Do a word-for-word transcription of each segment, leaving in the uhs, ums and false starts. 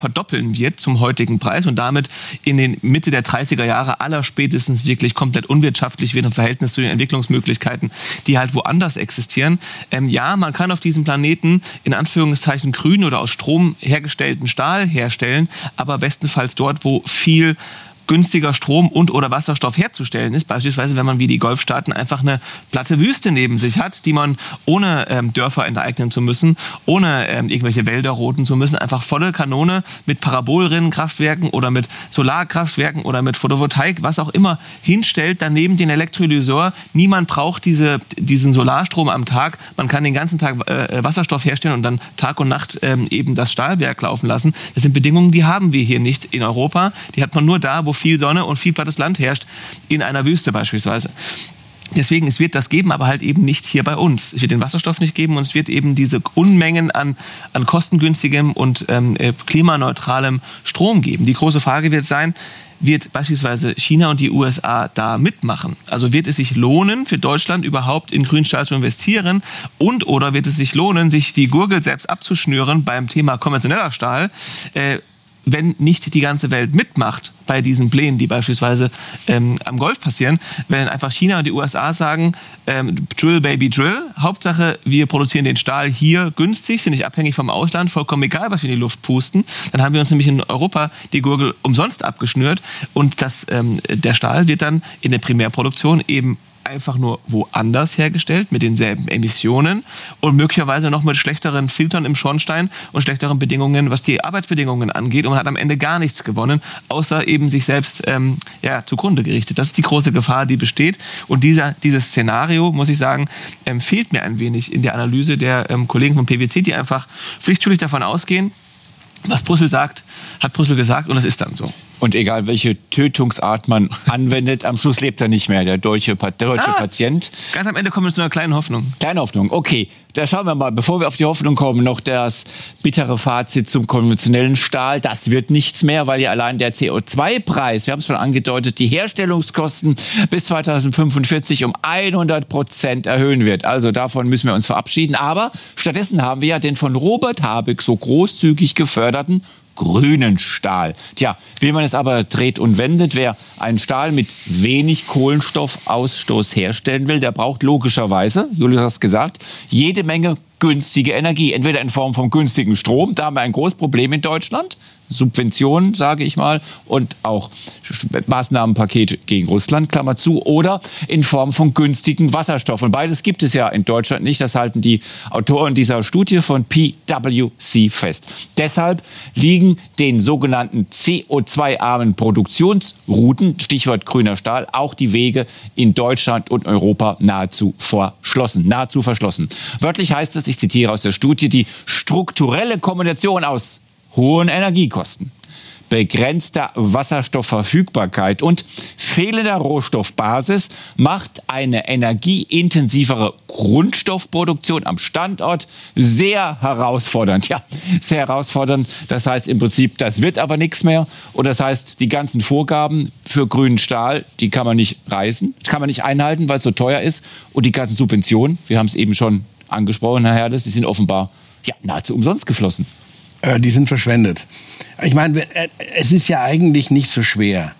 verdoppeln wird zum heutigen Preis und damit in den Mitte der dreißiger Jahre aller spätestens wirklich komplett unwirtschaftlich wird im Verhältnis zu den Entwicklungsmöglichkeiten, die halt woanders existieren. Ähm, ja, man kann auf diesem Planeten in Anführungszeichen grün oder aus Strom hergestellten Stahl herstellen, aber bestenfalls dort, wo viel günstiger Strom und oder Wasserstoff herzustellen ist. Beispielsweise, wenn man wie die Golfstaaten einfach eine platte Wüste neben sich hat, die man ohne ähm, Dörfer enteignen zu müssen, ohne ähm, irgendwelche Wälder roden zu müssen, einfach volle Kanone mit Parabolrinnenkraftwerken oder mit Solarkraftwerken oder mit Photovoltaik, was auch immer, hinstellt, daneben den Elektrolyseur. Niemand braucht diese, diesen Solarstrom am Tag. Man kann den ganzen Tag äh, Wasserstoff herstellen und dann Tag und Nacht ähm, eben das Stahlwerk laufen lassen. Das sind Bedingungen, die haben wir hier nicht in Europa. Die hat man nur da, wo viel Sonne und viel plattes Land herrscht, in einer Wüste beispielsweise. Deswegen, es wird das geben, aber halt eben nicht hier bei uns. Es wird den Wasserstoff nicht geben und es wird eben diese Unmengen an, an kostengünstigem und ähm, klimaneutralem Strom geben. Die große Frage wird sein, wird beispielsweise China und die U S A da mitmachen? Also wird es sich lohnen, für Deutschland überhaupt in Grünstahl zu investieren und oder wird es sich lohnen, sich die Gurgel selbst abzuschnüren beim Thema konventioneller Stahl, äh, wenn nicht die ganze Welt mitmacht bei diesen Plänen, die beispielsweise ähm, am Golf passieren, wenn einfach China und die U S A sagen, ähm, Drill, Baby, Drill, Hauptsache wir produzieren den Stahl hier günstig, sind nicht abhängig vom Ausland, vollkommen egal, was wir in die Luft pusten, dann haben wir uns nämlich in Europa die Gurgel umsonst abgeschnürt und das, ähm, der Stahl wird dann in der Primärproduktion eben einfach nur woanders hergestellt, mit denselben Emissionen und möglicherweise noch mit schlechteren Filtern im Schornstein und schlechteren Bedingungen, was die Arbeitsbedingungen angeht. Und man hat am Ende gar nichts gewonnen, außer eben sich selbst ähm, ja, zugrunde gerichtet. Das ist die große Gefahr, die besteht. Und dieser, dieses Szenario, muss ich sagen, ähm, fehlt mir ein wenig in der Analyse der ähm, Kollegen von P W C, die einfach pflichtschuldig davon ausgehen, was Brüssel sagt, hat Brüssel gesagt und es ist dann so. Und egal, welche Tötungsart man anwendet, am Schluss lebt er nicht mehr, der deutsche, der deutsche ah, Patient. Ganz am Ende kommen wir zu einer kleinen Hoffnung. Kleine Hoffnung, okay. Da schauen wir mal, bevor wir auf die Hoffnung kommen, noch das bittere Fazit zum konventionellen Stahl. Das wird nichts mehr, weil ja allein der C O zwei Preis, wir haben es schon angedeutet, die Herstellungskosten bis zweitausendfünfundvierzig um hundert Prozent erhöhen wird. Also davon müssen wir uns verabschieden. Aber stattdessen haben wir ja den von Robert Habeck so großzügig geförderten grünen Stahl. Tja, wie man es aber dreht und wendet, wer einen Stahl mit wenig Kohlenstoffausstoß herstellen will, der braucht logischerweise, Julius hat es gesagt, jede Menge günstige Energie. Entweder in Form von günstigem Strom, da haben wir ein großes Problem in Deutschland, Subventionen, sage ich mal, und auch Maßnahmenpaket gegen Russland, Klammer zu, oder in Form von günstigem Wasserstoff. Und beides gibt es ja in Deutschland nicht. Das halten die Autoren dieser Studie von P W C fest. Deshalb liegen den sogenannten C O zwei armen Produktionsrouten, Stichwort grüner Stahl, auch die Wege in Deutschland und Europa nahezu verschlossen. Nahezu verschlossen. Wörtlich heißt es, ich zitiere aus der Studie, die strukturelle Kombination aus hohen Energiekosten, begrenzter Wasserstoffverfügbarkeit und fehlender Rohstoffbasis macht eine energieintensivere Grundstoffproduktion am Standort sehr herausfordernd. Ja, sehr herausfordernd. Das heißt im Prinzip, das wird aber nichts mehr. Und das heißt, die ganzen Vorgaben für grünen Stahl, die kann man nicht reißen, kann man nicht einhalten, weil es so teuer ist. Und die ganzen Subventionen, wir haben es eben schon angesprochen, Herr Herles, die sind offenbar ja, nahezu umsonst geflossen. Die sind verschwendet. Ich meine, es ist ja eigentlich nicht so schwer.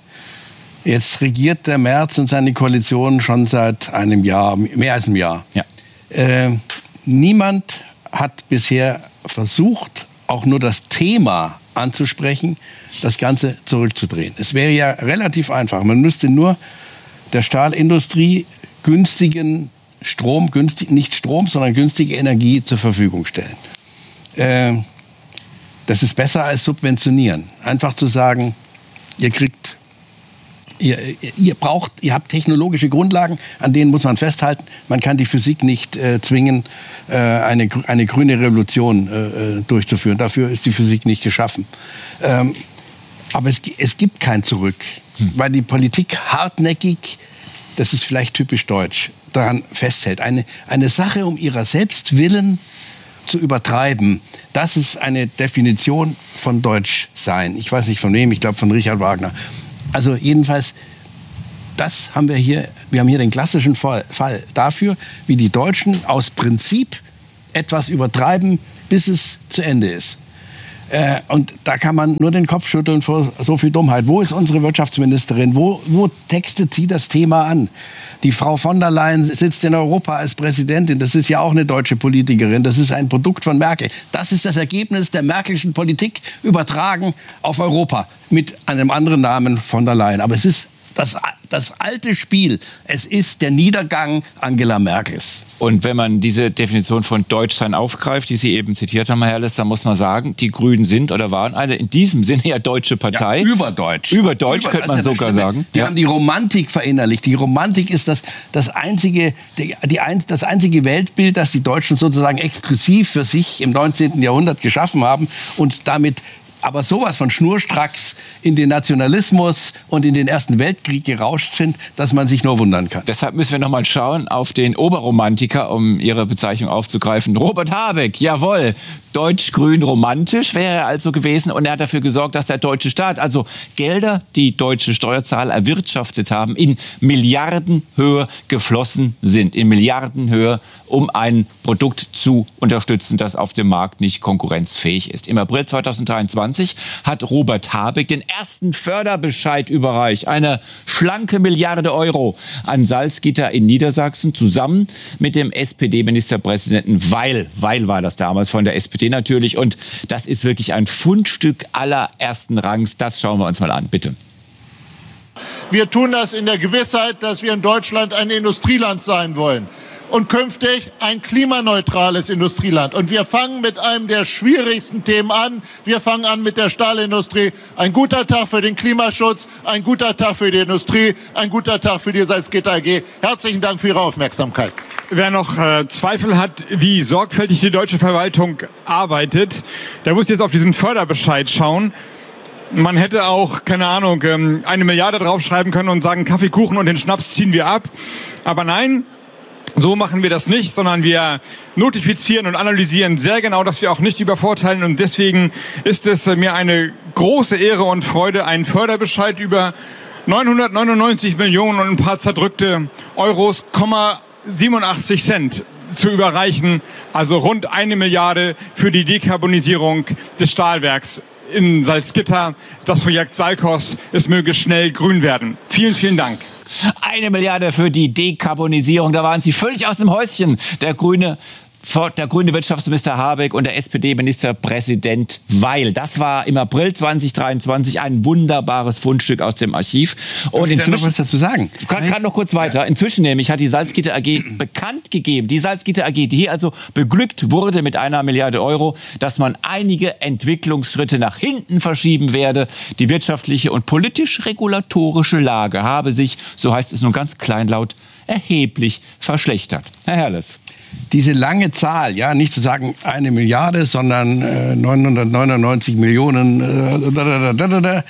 Jetzt regiert der Merz und seine Koalition schon seit einem Jahr, mehr als einem Jahr. Ja. Äh, niemand hat bisher versucht, auch nur das Thema anzusprechen, das Ganze zurückzudrehen. Es wäre ja relativ einfach. Man müsste nur der Stahlindustrie günstigen Strom, günstig, nicht Strom, sondern günstige Energie zur Verfügung stellen. Äh, Das ist besser als subventionieren. Einfach zu sagen, ihr kriegt, ihr, ihr braucht, ihr habt technologische Grundlagen, an denen muss man festhalten. Man kann die Physik nicht äh, zwingen, äh, eine, eine grüne Revolution äh, durchzuführen. Dafür ist die Physik nicht geschaffen. Ähm, aber es, es gibt kein Zurück, hm. weil die Politik hartnäckig, das ist vielleicht typisch deutsch, daran festhält. Eine, eine Sache um ihrer selbst willen zu übertreiben, das ist eine Definition von Deutschsein. Ich weiß nicht von wem, ich glaube von Richard Wagner. Also jedenfalls, das haben wir hier, wir haben hier den klassischen Fall, Fall dafür, wie die Deutschen aus Prinzip etwas übertreiben, bis es zu Ende ist. Äh, und da kann man nur den Kopf schütteln vor so viel Dummheit. Wo ist unsere Wirtschaftsministerin? Wo, wo textet sie das Thema an? Die Frau von der Leyen sitzt in Europa als Präsidentin. Das ist ja auch eine deutsche Politikerin. Das ist ein Produkt von Merkel. Das ist das Ergebnis der Merkelschen Politik übertragen auf Europa mit einem anderen Namen von der Leyen. Aber es ist das, das alte Spiel. Es ist der Niedergang Angela Merkels. Und wenn man diese Definition von Deutschsein aufgreift, die Sie eben zitiert haben, Herr Herles, dann muss man sagen, die Grünen sind oder waren eine in diesem Sinne ja deutsche Partei. Ja, überdeutsch. Überdeutsch könnte man sogar sagen. Die ja. haben die Romantik verinnerlicht. Die Romantik ist das, das, einzige, die, die, das einzige Weltbild, das die Deutschen sozusagen exklusiv für sich im neunzehnten Jahrhundert geschaffen haben und damit aber sowas von schnurstracks in den Nationalismus und in den Ersten Weltkrieg gerauscht sind, dass man sich nur wundern kann. Deshalb müssen wir noch mal schauen auf den Oberromantiker, um Ihre Bezeichnung aufzugreifen. Robert Habeck, jawohl, deutsch-grün romantisch wäre er also gewesen und er hat dafür gesorgt, dass der deutsche Staat, also Gelder, die deutsche Steuerzahler erwirtschaftet haben, in Milliardenhöhe geflossen sind, in Milliardenhöhe, um ein Produkt zu unterstützen, das auf dem Markt nicht konkurrenzfähig ist. Im April zweitausenddreiundzwanzig hat Robert Habeck den ersten Förderbescheid überreicht, eine schlanke Milliarde Euro an Salzgitter in Niedersachsen, zusammen mit dem S P D-Ministerpräsidenten Weil. Weil war das damals, von der S P D natürlich. Und das ist wirklich ein Fundstück allerersten Rangs. Das schauen wir uns mal an, bitte. Wir tun das in der Gewissheit, dass wir in Deutschland ein Industrieland sein wollen. Und künftig ein klimaneutrales Industrieland. Und wir fangen mit einem der schwierigsten Themen an. Wir fangen an mit der Stahlindustrie. Ein guter Tag für den Klimaschutz, ein guter Tag für die Industrie, ein guter Tag für die Salzgitter A G. Herzlichen Dank für Ihre Aufmerksamkeit. Wer noch äh, Zweifel hat, wie sorgfältig die deutsche Verwaltung arbeitet, der muss jetzt auf diesen Förderbescheid schauen. Man hätte auch, keine Ahnung, ähm, eine Milliarde draufschreiben können und sagen, Kaffeekuchen und den Schnaps ziehen wir ab. Aber nein, so machen wir das nicht, sondern wir notifizieren und analysieren sehr genau, dass wir auch nicht übervorteilen. Und deswegen ist es mir eine große Ehre und Freude, einen Förderbescheid über neunhundertneunundneunzig Millionen und ein paar zerdrückte Euros, siebenundachtzig Cent zu überreichen. Also rund eine Milliarde für die Dekarbonisierung des Stahlwerks in Salzgitter. Das Projekt Salzkos, es möge schnell grün werden. Vielen, vielen Dank. Eine Milliarde für die Dekarbonisierung. Da waren Sie völlig aus dem Häuschen. Der grüne, der grüne Wirtschaftsminister Habeck und der S P D-Ministerpräsident Weil. Das war im April zweitausenddreiundzwanzig ein wunderbares Fundstück aus dem Archiv. Und inzwischen, noch was dazu sagen? Ich kann, kann noch kurz weiter. Inzwischen nämlich hat die Salzgitter A G bekannt gegeben, die Salzgitter A G, die hier also beglückt wurde mit einer Milliarde Euro, dass man einige Entwicklungsschritte nach hinten verschieben werde. Die wirtschaftliche und politisch-regulatorische Lage habe sich, so heißt es nun ganz kleinlaut, erheblich verschlechtert. Herr Herles. Diese lange Zahl, ja, nicht zu sagen eine Milliarde, sondern äh, neunhundertneunundneunzig Millionen, äh, da, da, da, da, da.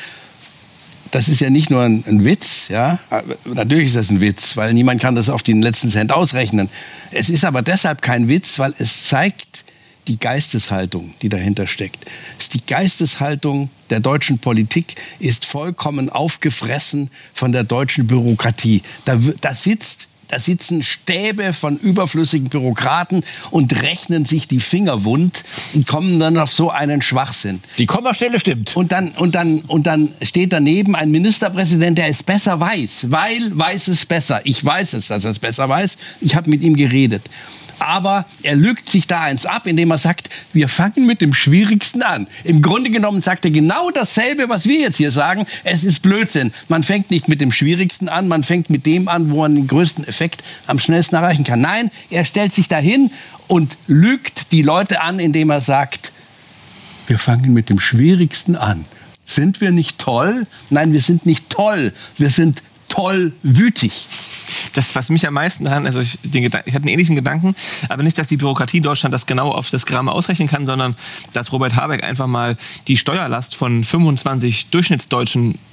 Das ist ja nicht nur ein, ein Witz, ja. Natürlich ist das ein Witz, weil niemand kann das auf den letzten Cent ausrechnen. Es ist aber deshalb kein Witz, weil es zeigt die Geisteshaltung, die dahinter steckt. Die Geisteshaltung der deutschen Politik ist vollkommen aufgefressen von der deutschen Bürokratie. Da, da sitzt Da sitzen Stäbe von überflüssigen Bürokraten und rechnen sich die Finger wund und kommen dann auf so einen Schwachsinn. Die Kommastelle stimmt. Und dann, und dann, und dann steht daneben ein Ministerpräsident, der es besser weiß. Weil weiß es besser. Ich weiß es, dass er es besser weiß. Ich habe mit ihm geredet. Aber er lügt sich da eins ab, indem er sagt, wir fangen mit dem Schwierigsten an. Im Grunde genommen sagt er genau dasselbe, was wir jetzt hier sagen. Es ist Blödsinn. Man fängt nicht mit dem Schwierigsten an, man fängt mit dem an, wo man den größten Effekt am schnellsten erreichen kann. Nein, er stellt sich dahin und lügt die Leute an, indem er sagt, wir fangen mit dem Schwierigsten an. Sind wir nicht toll? Nein, wir sind nicht toll. Wir sind tollwütig. Das, was mich am meisten daran, also ich, den, ich hatte einen ähnlichen Gedanken, aber nicht, dass die Bürokratie in Deutschland das genau auf das Gramm ausrechnen kann, sondern dass Robert Habeck einfach mal die Steuerlast von fünfundzwanzig Durchschnittsdeutschen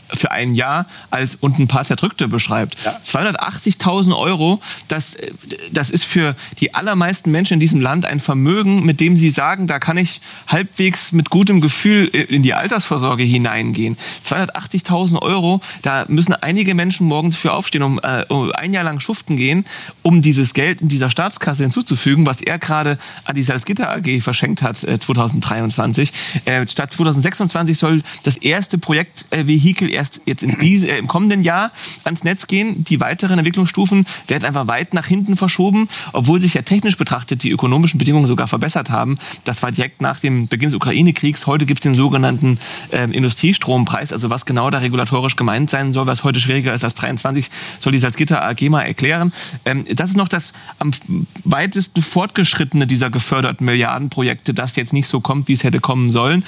für ein Jahr als und ein paar Zerdrückte beschreibt. Ja. zweihundertachtzigtausend Euro, das, das ist für die allermeisten Menschen in diesem Land ein Vermögen, mit dem sie sagen, da kann ich halbwegs mit gutem Gefühl in die Altersvorsorge hineingehen. zweihundertachtzigtausend Euro, da müssen einige Menschen morgens für aufstehen, um, äh, um ein Jahr lang schuften gehen, um dieses Geld in dieser Staatskasse hinzuzufügen, was er gerade an die Salzgitter A G verschenkt hat äh, zweitausenddreiundzwanzig. Äh, statt zweitausendsechsundzwanzig soll das erste Projektvehikel erst jetzt in diese, äh, im kommenden Jahr ans Netz gehen. Die weiteren Entwicklungsstufen werden einfach weit nach hinten verschoben, obwohl sich ja technisch betrachtet die ökonomischen Bedingungen sogar verbessert haben. Das war direkt nach dem Beginn des Ukraine-Kriegs. Heute gibt es den sogenannten äh, Industriestrompreis, also was genau da regulatorisch gemeint sein soll, was heute schwieriger ist als dreiundzwanzig, soll die Salzgitter A G mal erklären. Ähm, das ist noch das am weitesten fortgeschrittene dieser geförderten Milliardenprojekte, das jetzt nicht so kommt, wie es hätte kommen sollen.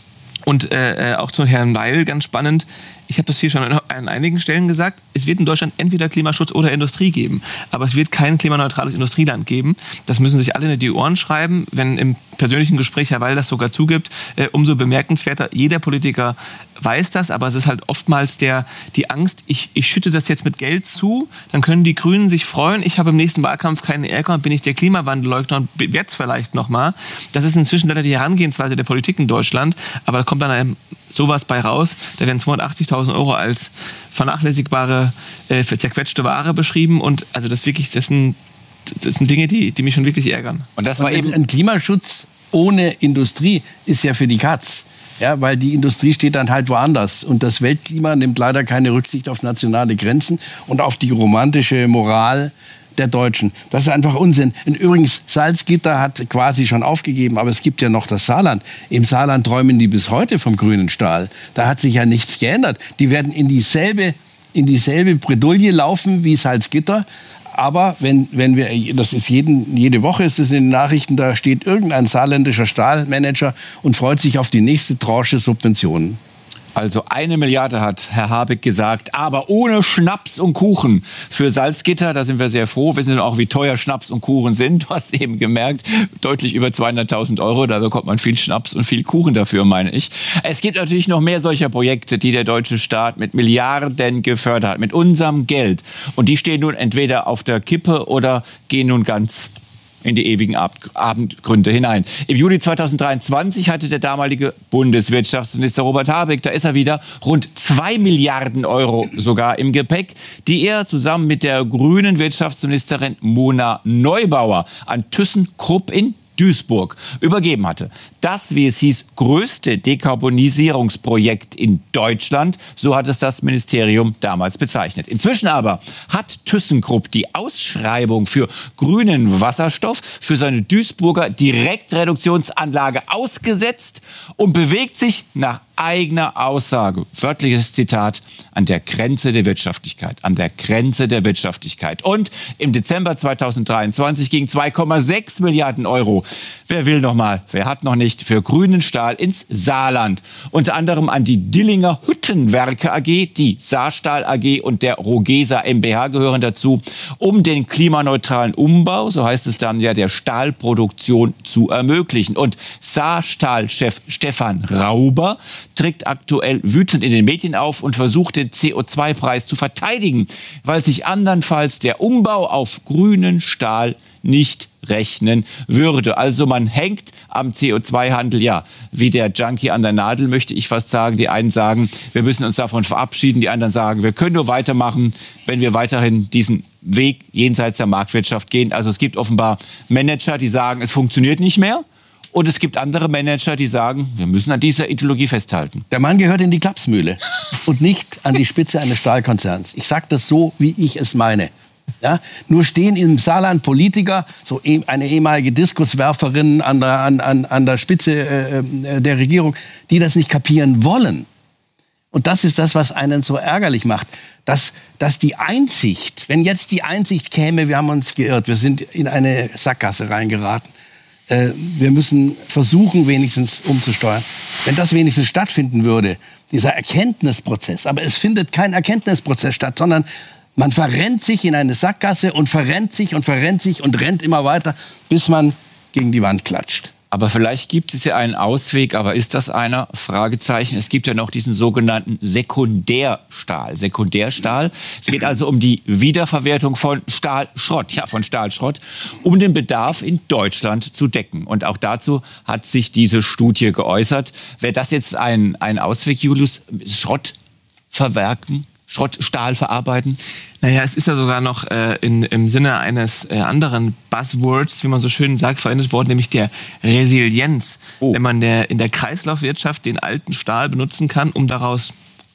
Und äh, auch zu Herrn Weil, ganz spannend, ich habe das hier schon an einigen Stellen gesagt, es wird in Deutschland entweder Klimaschutz oder Industrie geben. Aber es wird kein klimaneutrales Industrieland geben. Das müssen sich alle in die Ohren schreiben. Wenn im persönlichen Gespräch Herr Weil das sogar zugibt, äh, umso bemerkenswerter. Jeder Politiker weiß das, aber es ist halt oftmals der, die Angst, ich, ich schütte das jetzt mit Geld zu, dann können die Grünen sich freuen, ich habe im nächsten Wahlkampf keinen Ärger und bin ich der Klimawandelleugner und jetzt vielleicht nochmal. Das ist inzwischen leider die Herangehensweise der Politik in Deutschland, aber da kommt dann einem sowas bei raus. Da werden zweihundertachtzigtausend Euro als vernachlässigbare, äh, zerquetschte Ware beschrieben und also das wirklich, das sind, das sind Dinge, die, die mich schon wirklich ärgern. Und das war und eben ein Klimaschutz ohne Industrie ist ja für die Katz. Ja, weil die Industrie steht dann halt woanders. Und das Weltklima nimmt leider keine Rücksicht auf nationale Grenzen und auf die romantische Moral der Deutschen. Das ist einfach Unsinn. Und übrigens, Salzgitter hat quasi schon aufgegeben, aber es gibt ja noch das Saarland. Im Saarland träumen die bis heute vom grünen Stahl. Da hat sich ja nichts geändert. Die werden in dieselbe, in dieselbe Bredouille laufen wie Salzgitter. Aber wenn, wenn wir, das ist jeden, jede Woche ist es in den Nachrichten, da steht irgendein saarländischer Stahlmanager und freut sich auf die nächste Tranche Subventionen. Also eine Milliarde hat Herr Habeck gesagt, aber ohne Schnaps und Kuchen für Salzgitter. Da sind wir sehr froh. Wir wissen auch, wie teuer Schnaps und Kuchen sind. Du hast eben gemerkt, deutlich über zweihunderttausend Euro. Da bekommt man viel Schnaps und viel Kuchen dafür, meine ich. Es gibt natürlich noch mehr solcher Projekte, die der deutsche Staat mit Milliarden gefördert hat, mit unserem Geld. Und die stehen nun entweder auf der Kippe oder gehen nun ganz in die ewigen Ab- Abendgründe hinein. Im Juli zweitausenddreiundzwanzig hatte der damalige Bundeswirtschaftsminister Robert Habeck, da ist er wieder, rund zwei Milliarden Euro sogar im Gepäck, die er zusammen mit der grünen Wirtschaftsministerin Mona Neubauer an ThyssenKrupp in Duisburg übergeben hatte. Das, wie es hieß, größte Dekarbonisierungsprojekt in Deutschland, so hat es das Ministerium damals bezeichnet. Inzwischen aber hat ThyssenKrupp die Ausschreibung für grünen Wasserstoff für seine Duisburger Direktreduktionsanlage ausgesetzt und bewegt sich nach eigener Aussage, wörtliches Zitat, an der Grenze der Wirtschaftlichkeit, an der Grenze der Wirtschaftlichkeit. Und im Dezember zweitausenddreiundzwanzig ging zwei Komma sechs Milliarden Euro. Wer will noch mal, wer hat noch nicht, für grünen Stahl ins Saarland. Unter anderem an die Dillinger Hüttenwerke A G, die Saarstahl A G und der Rogesa M B H gehören dazu, um den klimaneutralen Umbau, so heißt es dann ja, der Stahlproduktion zu ermöglichen. Und Saarstahl-Chef Stefan Rauber trägt aktuell wütend in den Medien auf und versucht, den C O zwei Preis zu verteidigen, weil sich andernfalls der Umbau auf grünen Stahl nicht rechnen würde. Also man hängt am C O zwei Handel, ja, wie der Junkie an der Nadel, möchte ich fast sagen. Die einen sagen, wir müssen uns davon verabschieden. Die anderen sagen, wir können nur weitermachen, wenn wir weiterhin diesen Weg jenseits der Marktwirtschaft gehen. Also es gibt offenbar Manager, die sagen, es funktioniert nicht mehr. Und es gibt andere Manager, die sagen, wir müssen an dieser Ideologie festhalten. Der Mann gehört in die Klapsmühle und nicht an die Spitze eines Stahlkonzerns. Ich sage das so, wie ich es meine. Ja? Nur stehen im Saarland Politiker, so eine ehemalige Diskuswerferin an der, an, an, an der Spitze äh, der Regierung, die das nicht kapieren wollen. Und das ist das, was einen so ärgerlich macht. Dass, dass die Einsicht, wenn jetzt die Einsicht käme, wir haben uns geirrt, wir sind in eine Sackgasse reingeraten. Wir müssen versuchen, wenigstens umzusteuern. Wenn das wenigstens stattfinden würde, dieser Erkenntnisprozess. Aber es findet kein Erkenntnisprozess statt, sondern man verrennt sich in eine Sackgasse und verrennt sich und verrennt sich und rennt immer weiter, bis man gegen die Wand klatscht. Aber vielleicht gibt es ja einen Ausweg, aber ist das einer? Fragezeichen. Es gibt ja noch diesen sogenannten Sekundärstahl. Sekundärstahl. Es geht also um die Wiederverwertung von Stahlschrott, ja, von Stahlschrott, um den Bedarf in Deutschland zu decken. Und auch dazu hat sich diese Studie geäußert. Wäre das jetzt ein, ein Ausweg, Julius? Schrott verwerken? Schrott, Stahl verarbeiten? Naja, es ist ja sogar noch äh, in, im Sinne eines äh, anderen Buzzwords, wie man so schön sagt, verwendet worden, nämlich der Resilienz. Oh. Wenn man der, in der Kreislaufwirtschaft den alten Stahl benutzen kann, um daraus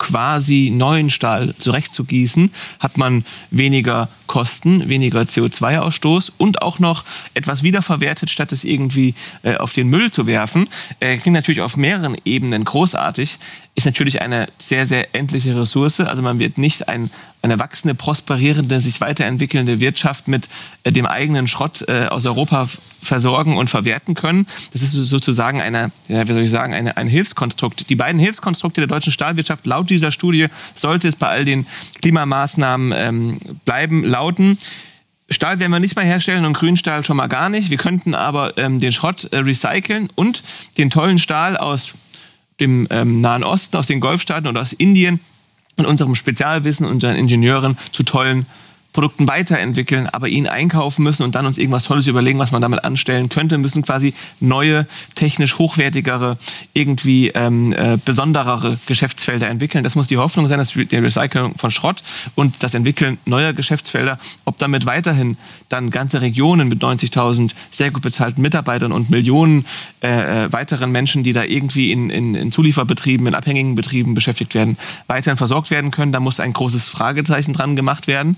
quasi neuen Stahl zurechtzugießen, hat man weniger Kosten, weniger C O zwei Ausstoß und auch noch etwas wiederverwertet, statt es irgendwie äh, auf den Müll zu werfen. Äh, klingt natürlich auf mehreren Ebenen großartig, ist natürlich eine sehr, sehr endliche Ressource. Also man wird nicht ein, eine wachsende, prosperierende, sich weiterentwickelnde Wirtschaft mit äh, dem eigenen Schrott äh, aus Europa f- versorgen und verwerten können. Das ist sozusagen eine, ja, wie soll ich sagen, eine, ein Hilfskonstrukt. Die beiden Hilfskonstrukte der deutschen Stahlwirtschaft laut dieser Studie, sollte es bei all den Klimamaßnahmen ähm, bleiben, lauten: Stahl werden wir nicht mehr herstellen und Grünstahl schon mal gar nicht. Wir könnten aber ähm, den Schrott äh, recyceln und den tollen Stahl aus dem ähm, Nahen Osten, aus den Golfstaaten und aus Indien und unserem Spezialwissen, unseren Ingenieuren zu tollen Produkten weiterentwickeln, aber ihn einkaufen müssen und dann uns irgendwas Tolles überlegen, was man damit anstellen könnte, müssen quasi neue, technisch hochwertigere, irgendwie ähm, äh, besonderere Geschäftsfelder entwickeln. Das muss die Hoffnung sein, dass die Recycling von Schrott und das Entwickeln neuer Geschäftsfelder, ob damit weiterhin dann ganze Regionen mit neunzigtausend sehr gut bezahlten Mitarbeitern und Millionen äh, weiteren Menschen, die da irgendwie in, in, in Zulieferbetrieben, in abhängigen Betrieben beschäftigt werden, weiterhin versorgt werden können. Da muss ein großes Fragezeichen dran gemacht werden.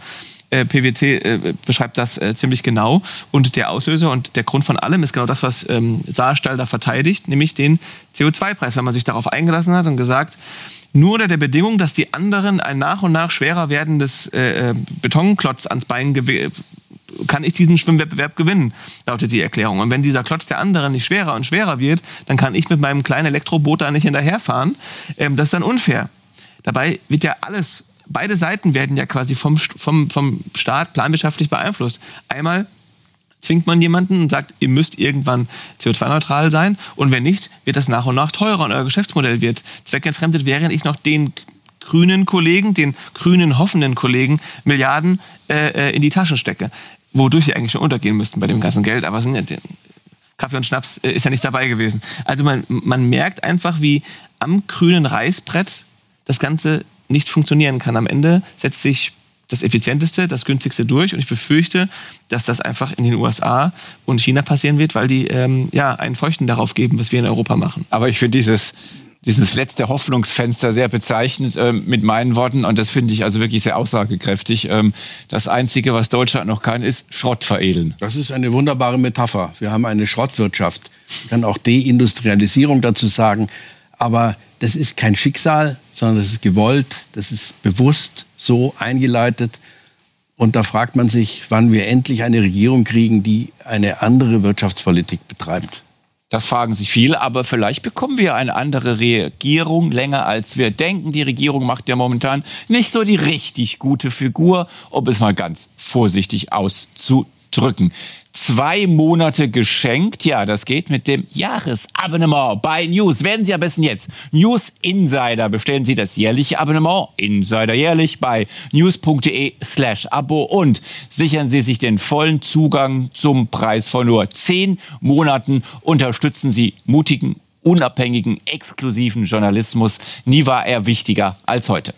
P W C äh, beschreibt das äh, ziemlich genau. Und der Auslöser und der Grund von allem ist genau das, was ähm, Saarstahl da verteidigt, nämlich den C O zwei Preis, weil man sich darauf eingelassen hat und gesagt, nur unter der Bedingung, dass die anderen ein nach und nach schwerer werdendes äh, Betonklotz ans Bein gew- kann ich diesen Schwimmwettbewerb gewinnen, lautet die Erklärung. Und wenn dieser Klotz der anderen nicht schwerer und schwerer wird, dann kann ich mit meinem kleinen Elektroboot da nicht hinterherfahren. Ähm, das ist dann unfair. Dabei wird ja alles, beide Seiten werden ja quasi vom, vom, vom Staat planwirtschaftlich beeinflusst. Einmal zwingt man jemanden und sagt, ihr müsst irgendwann C O zwei neutral sein. Und wenn nicht, wird das nach und nach teurer und euer Geschäftsmodell wird zweckentfremdet, während ich noch den grünen Kollegen, den grünen hoffenden Kollegen Milliarden äh, in die Taschen stecke. Wodurch sie eigentlich schon untergehen müssten bei dem ganzen Geld. Aber sind ja, Kaffee und Schnaps äh, ist ja nicht dabei gewesen. Also man, man merkt einfach, wie am grünen Reißbrett das Ganze nicht funktionieren kann. Am Ende setzt sich das Effizienteste, das Günstigste durch. Und ich befürchte, dass das einfach in den U S A und China passieren wird, weil die ähm, ja, einen Feuchten darauf geben, was wir in Europa machen. Aber ich finde dieses, dieses letzte Hoffnungsfenster sehr bezeichnend äh, mit meinen Worten. Und das finde ich also wirklich sehr aussagekräftig. Ähm, das Einzige, was Deutschland noch kann, ist Schrott veredeln. Das ist eine wunderbare Metapher. Wir haben eine Schrottwirtschaft. Ich kann auch Deindustrialisierung dazu sagen. Aber das ist kein Schicksal, sondern das ist gewollt, das ist bewusst so eingeleitet. Und da fragt man sich, wann wir endlich eine Regierung kriegen, die eine andere Wirtschaftspolitik betreibt. Das fragen sich viele, aber vielleicht bekommen wir eine andere Regierung länger, als wir denken. Die Regierung macht ja momentan nicht so die richtig gute Figur, um es mal ganz vorsichtig auszudrücken. Zwei Monate geschenkt, ja, das geht mit dem Jahresabonnement bei News. Werden Sie am besten jetzt News Insider. Bestellen Sie das jährliche Abonnement Insider jährlich bei news.de slash Abo und sichern Sie sich den vollen Zugang zum Preis von nur zehn Monaten. Unterstützen Sie mutigen, unabhängigen, exklusiven Journalismus. Nie war er wichtiger als heute.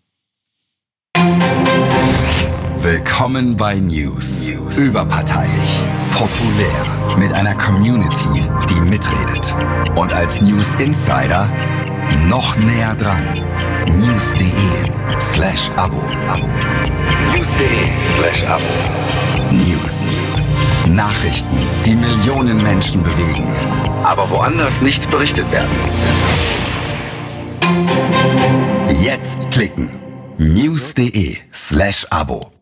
Willkommen bei News. Überparteilich, populär, mit einer Community, die mitredet. Und als News Insider noch näher dran. news.de slash Abo. news.de slash Abo. News. Nachrichten, die Millionen Menschen bewegen. Aber woanders nicht berichtet werden. Jetzt klicken. news.de slash Abo.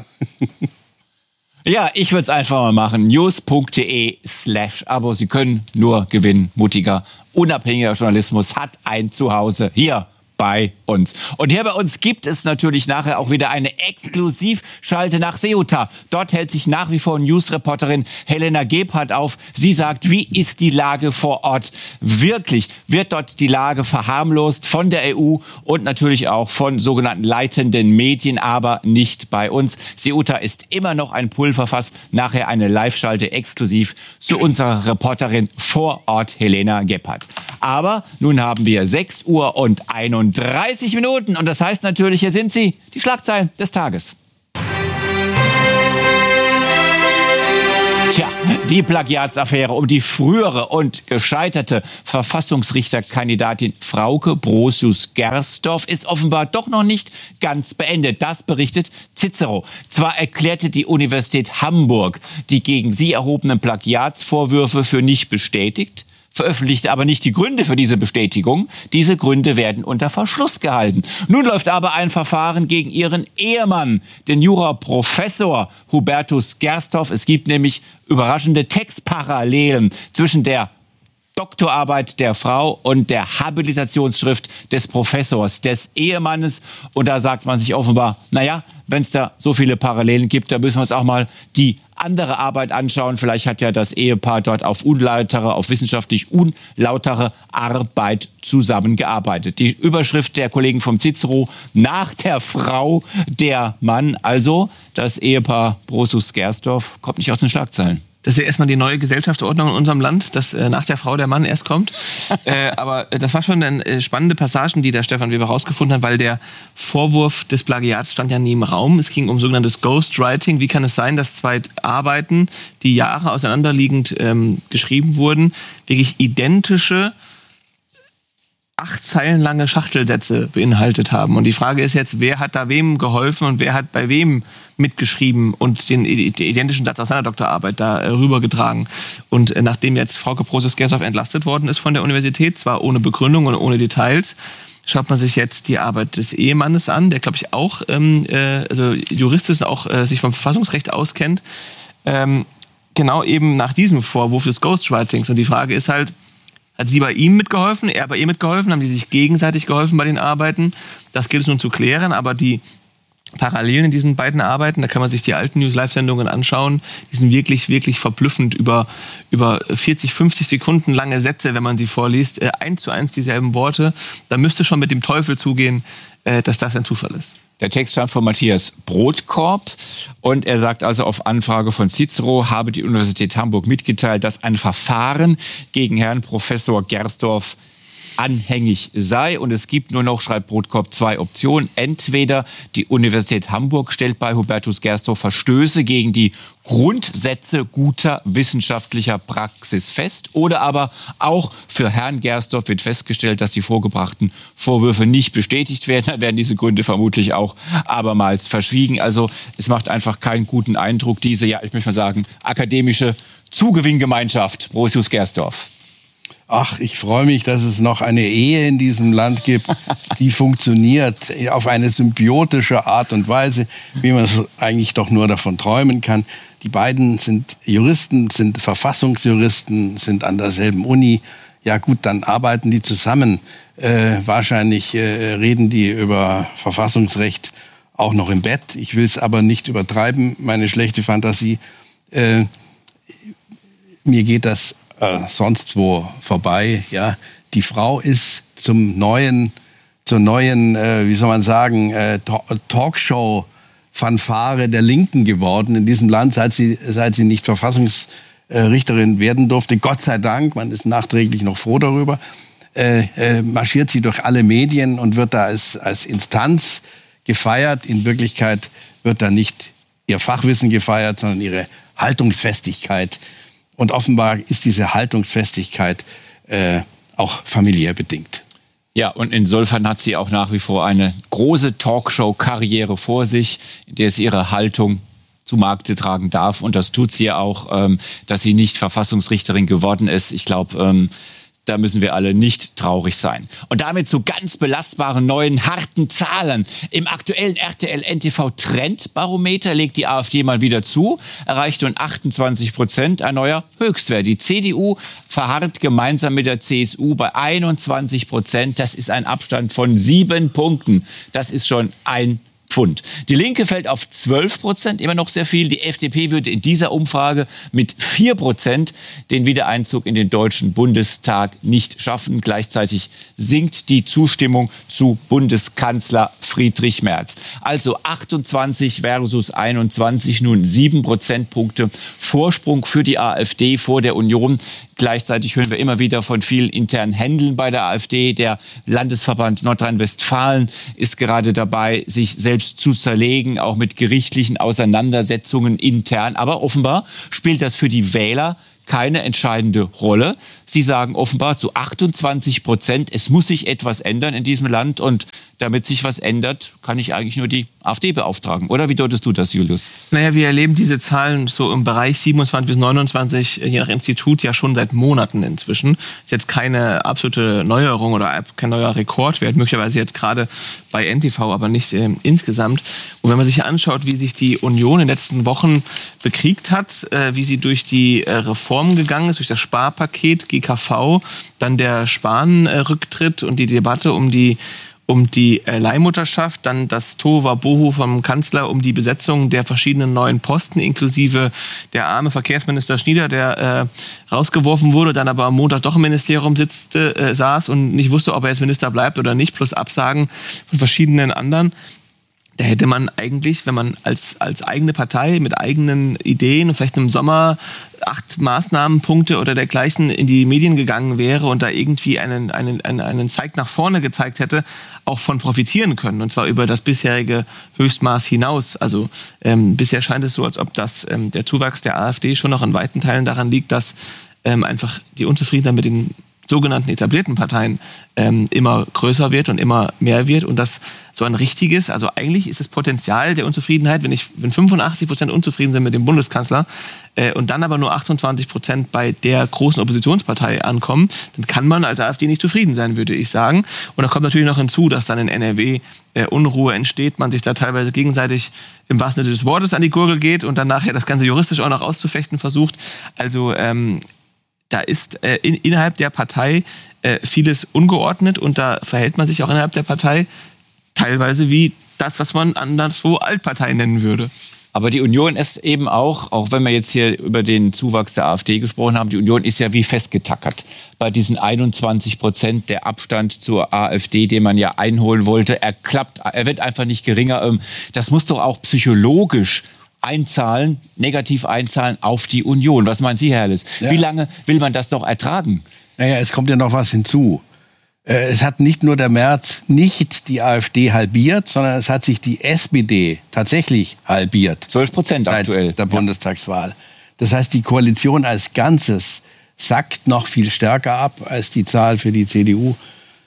Ja, ich würde es einfach mal machen. news.de slash Abo. Sie können nur gewinnen. Mutiger, unabhängiger Journalismus hat ein Zuhause hier bei uns. Und hier bei uns gibt es natürlich nachher auch wieder eine Exklusivschalte nach Ceuta. Dort hält sich nach wie vor Newsreporterin Helena Gebhardt auf. Sie sagt, wie ist die Lage vor Ort wirklich? Wird dort die Lage verharmlost von der E U und natürlich auch von sogenannten leitenden Medien, aber nicht bei uns. Ceuta ist immer noch ein Pulverfass. Nachher eine Live-Schalte exklusiv zu unserer Reporterin vor Ort Helena Gebhardt. Aber nun haben wir sechs Uhr und einunddreißig Minuten und das heißt natürlich, hier sind sie, die Schlagzeilen des Tages. Tja, die Plagiatsaffäre um die frühere und gescheiterte Verfassungsrichterkandidatin Frauke Brosius-Gersdorf ist offenbar doch noch nicht ganz beendet. Das berichtet Cicero. Zwar erklärte die Universität Hamburg die gegen sie erhobenen Plagiatsvorwürfe für nicht bestätigt, veröffentlichte aber nicht die Gründe für diese Bestätigung. Diese Gründe werden unter Verschluss gehalten. Nun läuft aber ein Verfahren gegen ihren Ehemann, den Juraprofessor Hubertus Gersdorf. Es gibt nämlich überraschende Textparallelen zwischen der Doktorarbeit der Frau und der Habilitationsschrift des Professors, des Ehemannes. Und da sagt man sich offenbar, naja, wenn es da so viele Parallelen gibt, dann müssen wir uns auch mal die andere Arbeit anschauen. Vielleicht hat ja das Ehepaar dort auf unlautere, auf wissenschaftlich unlautere Arbeit zusammengearbeitet. Die Überschrift der Kollegen vom Cicero: Nach der Frau der Mann. Also das Ehepaar Brosius-Gersdorf kommt nicht aus den Schlagzeilen. Das ist ja erstmal die neue Gesellschaftsordnung in unserem Land, dass äh, nach der Frau der Mann erst kommt. äh, aber das war schon eine äh, spannende Passagen, die der Stefan Weber rausgefunden hat, weil der Vorwurf des Plagiats stand ja nie im Raum. Es ging um sogenanntes Ghostwriting. Wie kann es sein, dass zwei Arbeiten, die Jahre auseinanderliegend ähm, geschrieben wurden, wirklich identische acht Zeilen lange Schachtelsätze beinhaltet haben. Und die Frage ist jetzt, wer hat da wem geholfen und wer hat bei wem mitgeschrieben und den, den identischen Satz aus seiner Doktorarbeit da äh, rübergetragen. Und äh, nachdem jetzt Frauke Brosius-Gersdorf entlastet worden ist von der Universität, zwar ohne Begründung und ohne Details, schaut man sich jetzt die Arbeit des Ehemannes an, der, glaube ich, auch ähm, äh, also Jurist ist, auch äh, sich vom Verfassungsrecht auskennt. Ähm, genau eben nach diesem Vorwurf des Ghostwritings. Und die Frage ist halt, hat sie bei ihm mitgeholfen, er bei ihr mitgeholfen, haben die sich gegenseitig geholfen bei den Arbeiten? Das gilt es nun zu klären, aber die Parallelen in diesen beiden Arbeiten, da kann man sich die alten News-Live-Sendungen anschauen, die sind wirklich, wirklich verblüffend über, über vierzig, fünfzig Sekunden lange Sätze, wenn man sie vorliest, äh, eins zu eins dieselben Worte. Da müsste schon mit dem Teufel zugehen, äh, dass das ein Zufall ist. Der Text stammt von Matthias Brotkorb und er sagt also auf Anfrage von Cicero, habe die Universität Hamburg mitgeteilt, dass ein Verfahren gegen Herrn Professor Gersdorf anhängig sei. Und es gibt nur noch, schreibt Brotkorb, zwei Optionen. Entweder die Universität Hamburg stellt bei Hubertus Gersdorf Verstöße gegen die Grundsätze guter wissenschaftlicher Praxis fest, oder aber auch für Herrn Gersdorf wird festgestellt, dass die vorgebrachten Vorwürfe nicht bestätigt werden. Dann werden diese Gründe vermutlich auch abermals verschwiegen. Also es macht einfach keinen guten Eindruck, diese, ja, ich möchte mal sagen, akademische Zugewinngemeinschaft Brosius Gersdorf. Ach, ich freue mich, dass es noch eine Ehe in diesem Land gibt, die funktioniert auf eine symbiotische Art und Weise, wie man es eigentlich doch nur davon träumen kann. Die beiden sind Juristen, sind Verfassungsjuristen, sind an derselben Uni. Ja gut, dann arbeiten die zusammen. Äh, wahrscheinlich äh, reden die über Verfassungsrecht auch noch im Bett. Ich will es aber nicht übertreiben, meine schlechte Fantasie. Äh, mir geht das Äh, sonst wo vorbei. Ja, die Frau ist zum neuen, zur neuen, äh, wie soll man sagen, äh, Talkshow-Fanfare der Linken geworden in diesem Land, seit sie, seit sie nicht Verfassungsrichterin werden durfte. Gott sei Dank, man ist nachträglich noch froh darüber. Äh, äh, marschiert sie durch alle Medien und wird da als, als Instanz gefeiert. In Wirklichkeit wird da nicht ihr Fachwissen gefeiert, sondern ihre Haltungsfestigkeit. Und offenbar ist diese Haltungsfestigkeit äh, auch familiär bedingt. Ja, und insofern hat sie auch nach wie vor eine große Talkshow-Karriere vor sich, in der sie ihre Haltung zu Markte tragen darf. Und das tut sie ja auch, ähm, dass sie nicht Verfassungsrichterin geworden ist. Ich glaube, ähm, da müssen wir alle nicht traurig sein. Und damit zu ganz belastbaren neuen, harten Zahlen. Im aktuellen R T L N T V Trendbarometer legt die AfD mal wieder zu, erreicht nun achtundzwanzig Prozent, ein neuer Höchstwert. Die C D U verharrt gemeinsam mit der C S U bei einundzwanzig Prozent. Das ist ein Abstand von sieben Punkten. Das ist schon ein Pfund. Die Linke fällt auf zwölf Prozent, immer noch sehr viel. Die F D P würde in dieser Umfrage mit vier Prozent den Wiedereinzug in den Deutschen Bundestag nicht schaffen. Gleichzeitig sinkt die Zustimmung zu Bundeskanzler Friedrich Merz. Also achtundzwanzig versus einundzwanzig, nun sieben Prozentpunkte Vorsprung für die AfD vor der Union. Gleichzeitig hören wir immer wieder von vielen internen Händeln bei der AfD. Der Landesverband Nordrhein-Westfalen ist gerade dabei, sich selbst zu zerlegen, auch mit gerichtlichen Auseinandersetzungen intern. Aber offenbar spielt das für die Wähler keine entscheidende Rolle. Sie sagen offenbar zu achtundzwanzig Prozent, es muss sich etwas ändern in diesem Land. Und damit sich was ändert, kann ich eigentlich nur die AfD beauftragen. Oder wie deutest du das, Julius? Naja, wir erleben diese Zahlen so im Bereich siebenundzwanzig bis neunundzwanzig, je nach Institut, ja schon seit Monaten inzwischen. Ist jetzt keine absolute Neuerung oder kein neuer Rekordwert, möglicherweise jetzt gerade bei N T V, aber nicht äh, insgesamt. Und wenn man sich anschaut, wie sich die Union in den letzten Wochen bekriegt hat, äh, wie sie durch die äh, Reformen gegangen ist, durch das Sparpaket, G K V, dann der Spahn-Rücktritt und die Debatte um die um die äh, Leihmutterschaft, dann das Tohuwabohu vom Kanzler um die Besetzung der verschiedenen neuen Posten, inklusive der arme Verkehrsminister Schnieder, der äh, rausgeworfen wurde, dann aber am Montag doch im Ministerium sitzte, äh, saß und nicht wusste, ob er jetzt Minister bleibt oder nicht, plus Absagen von verschiedenen anderen. Da hätte man eigentlich, wenn man als, als eigene Partei mit eigenen Ideen und vielleicht im Sommer acht Maßnahmenpunkte oder dergleichen in die Medien gegangen wäre und da irgendwie einen, einen, einen, einen Zeig nach vorne gezeigt hätte, auch von profitieren können. Und zwar über das bisherige Höchstmaß hinaus. Also ähm, bisher scheint es so, als ob das, ähm, der Zuwachs der AfD schon noch in weiten Teilen daran liegt, dass ähm, einfach die Unzufriedenheit mit den sogenannten etablierten Parteien ähm, immer größer wird und immer mehr wird und das so ein richtiges, also eigentlich ist das Potenzial der Unzufriedenheit, wenn ich wenn fünfundachtzig Prozent unzufrieden sind mit dem Bundeskanzler äh, und dann aber nur achtundzwanzig Prozent bei der großen Oppositionspartei ankommen, dann kann man als AfD nicht zufrieden sein, würde ich sagen. Und da kommt natürlich noch hinzu, dass dann in N R W äh, Unruhe entsteht, man sich da teilweise gegenseitig im wahrsten Sinne des Wortes an die Gurgel geht und dann nachher das Ganze juristisch auch noch auszufechten versucht. Also ähm, da ist äh, in, innerhalb der Partei äh, vieles ungeordnet und da verhält man sich auch innerhalb der Partei teilweise wie das, was man anderswo Altpartei nennen würde. Aber die Union ist eben auch, auch wenn wir jetzt hier über den Zuwachs der AfD gesprochen haben, die Union ist ja wie festgetackert. Bei diesen einundzwanzig Prozent der Abstand zur AfD, den man ja einholen wollte, er klappt, er wird einfach nicht geringer. Das muss doch auch psychologisch einzahlen, negativ einzahlen auf die Union. Was meinen Sie, Herr Herles? Ja. Wie lange will man das noch ertragen? Naja, es kommt ja noch was hinzu. Es hat nicht nur der Merz nicht die AfD halbiert, sondern es hat sich die S P D tatsächlich halbiert. zwölf Prozent aktuell. Seit der Bundestagswahl. Das heißt, die Koalition als Ganzes sackt noch viel stärker ab, als die Zahl für die C D U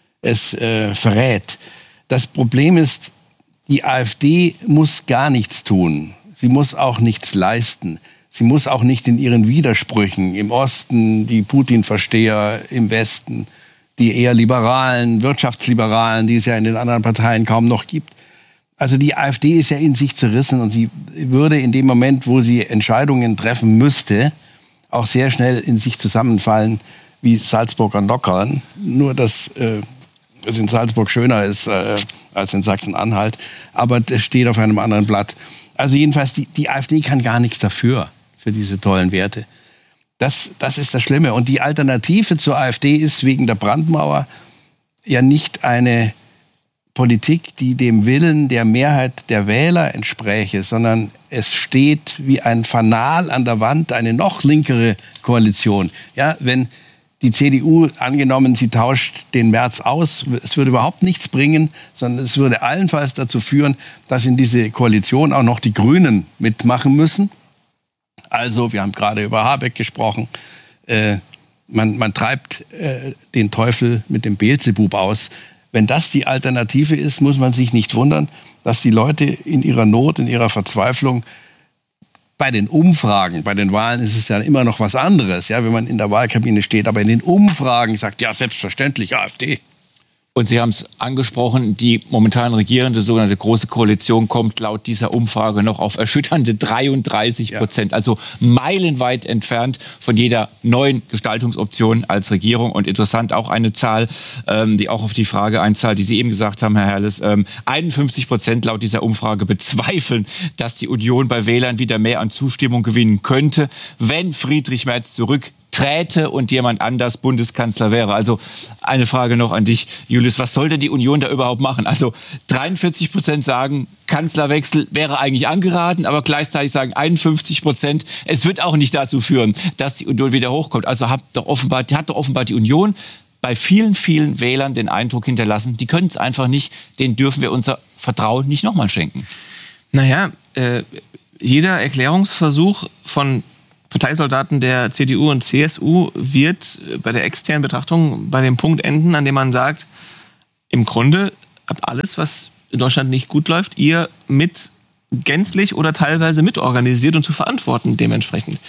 es äh, verrät. Das Problem ist, die AfD muss gar nichts tun. Sie muss auch nichts leisten. Sie muss auch nicht in ihren Widersprüchen im Osten, die Putin-Versteher im Westen, die eher Liberalen, Wirtschaftsliberalen, die es ja in den anderen Parteien kaum noch gibt. Also die AfD ist ja in sich zerrissen und sie würde in dem Moment, wo sie Entscheidungen treffen müsste, auch sehr schnell in sich zusammenfallen wie Salzburg an Lockern. Nur, dass äh, es in Salzburg schöner ist äh, als in Sachsen-Anhalt. Aber das steht auf einem anderen Blatt. Also jedenfalls, die, die AfD kann gar nichts dafür, für diese tollen Werte. Das, das ist das Schlimme. Und die Alternative zur AfD ist wegen der Brandmauer ja nicht eine Politik, die dem Willen der Mehrheit der Wähler entspräche, sondern es steht wie ein Fanal an der Wand eine noch linkere Koalition. Ja, wenn die C D U, angenommen, sie tauscht den Merz aus, es würde überhaupt nichts bringen, sondern es würde allenfalls dazu führen, dass in diese Koalition auch noch die Grünen mitmachen müssen. Also, wir haben gerade über Habeck gesprochen, äh, man, man treibt äh, den Teufel mit dem Beelzebub aus. Wenn das die Alternative ist, muss man sich nicht wundern, dass die Leute in ihrer Not, in ihrer Verzweiflung Bei den Umfragen, bei den Wahlen ist es ja immer noch was anderes, ja, wenn man in der Wahlkabine steht. Aber in den Umfragen sagt, ja, selbstverständlich, AfD. Und Sie haben es angesprochen, die momentan regierende sogenannte Große Koalition kommt laut dieser Umfrage noch auf erschütternde dreiunddreißig Prozent. Ja. Also meilenweit entfernt von jeder neuen Gestaltungsoption als Regierung. Und interessant auch eine Zahl, ähm, die auch auf die Frage einzahlt, die Sie eben gesagt haben, Herr Herles. Ähm, einundfünfzig Prozent laut dieser Umfrage bezweifeln, dass die Union bei Wählern wieder mehr an Zustimmung gewinnen könnte, wenn Friedrich Merz zurück träte und jemand anders Bundeskanzler wäre. Also eine Frage noch an dich, Julius. Was soll denn die Union da überhaupt machen? Also dreiundvierzig Prozent sagen, Kanzlerwechsel wäre eigentlich angeraten, aber gleichzeitig sagen einundfünfzig Prozent, es wird auch nicht dazu führen, dass die Union wieder hochkommt. Also hat doch offenbar, hat doch offenbar die Union bei vielen, vielen Wählern den Eindruck hinterlassen, die können es einfach nicht, denen dürfen wir unser Vertrauen nicht nochmal schenken. Naja, äh, jeder Erklärungsversuch von Parteisoldaten der C D U und C S U wird bei der externen Betrachtung bei dem Punkt enden, an dem man sagt, im Grunde habt alles, was in Deutschland nicht gut läuft, ihr mit gänzlich oder teilweise mitorganisiert und zu verantworten dementsprechend.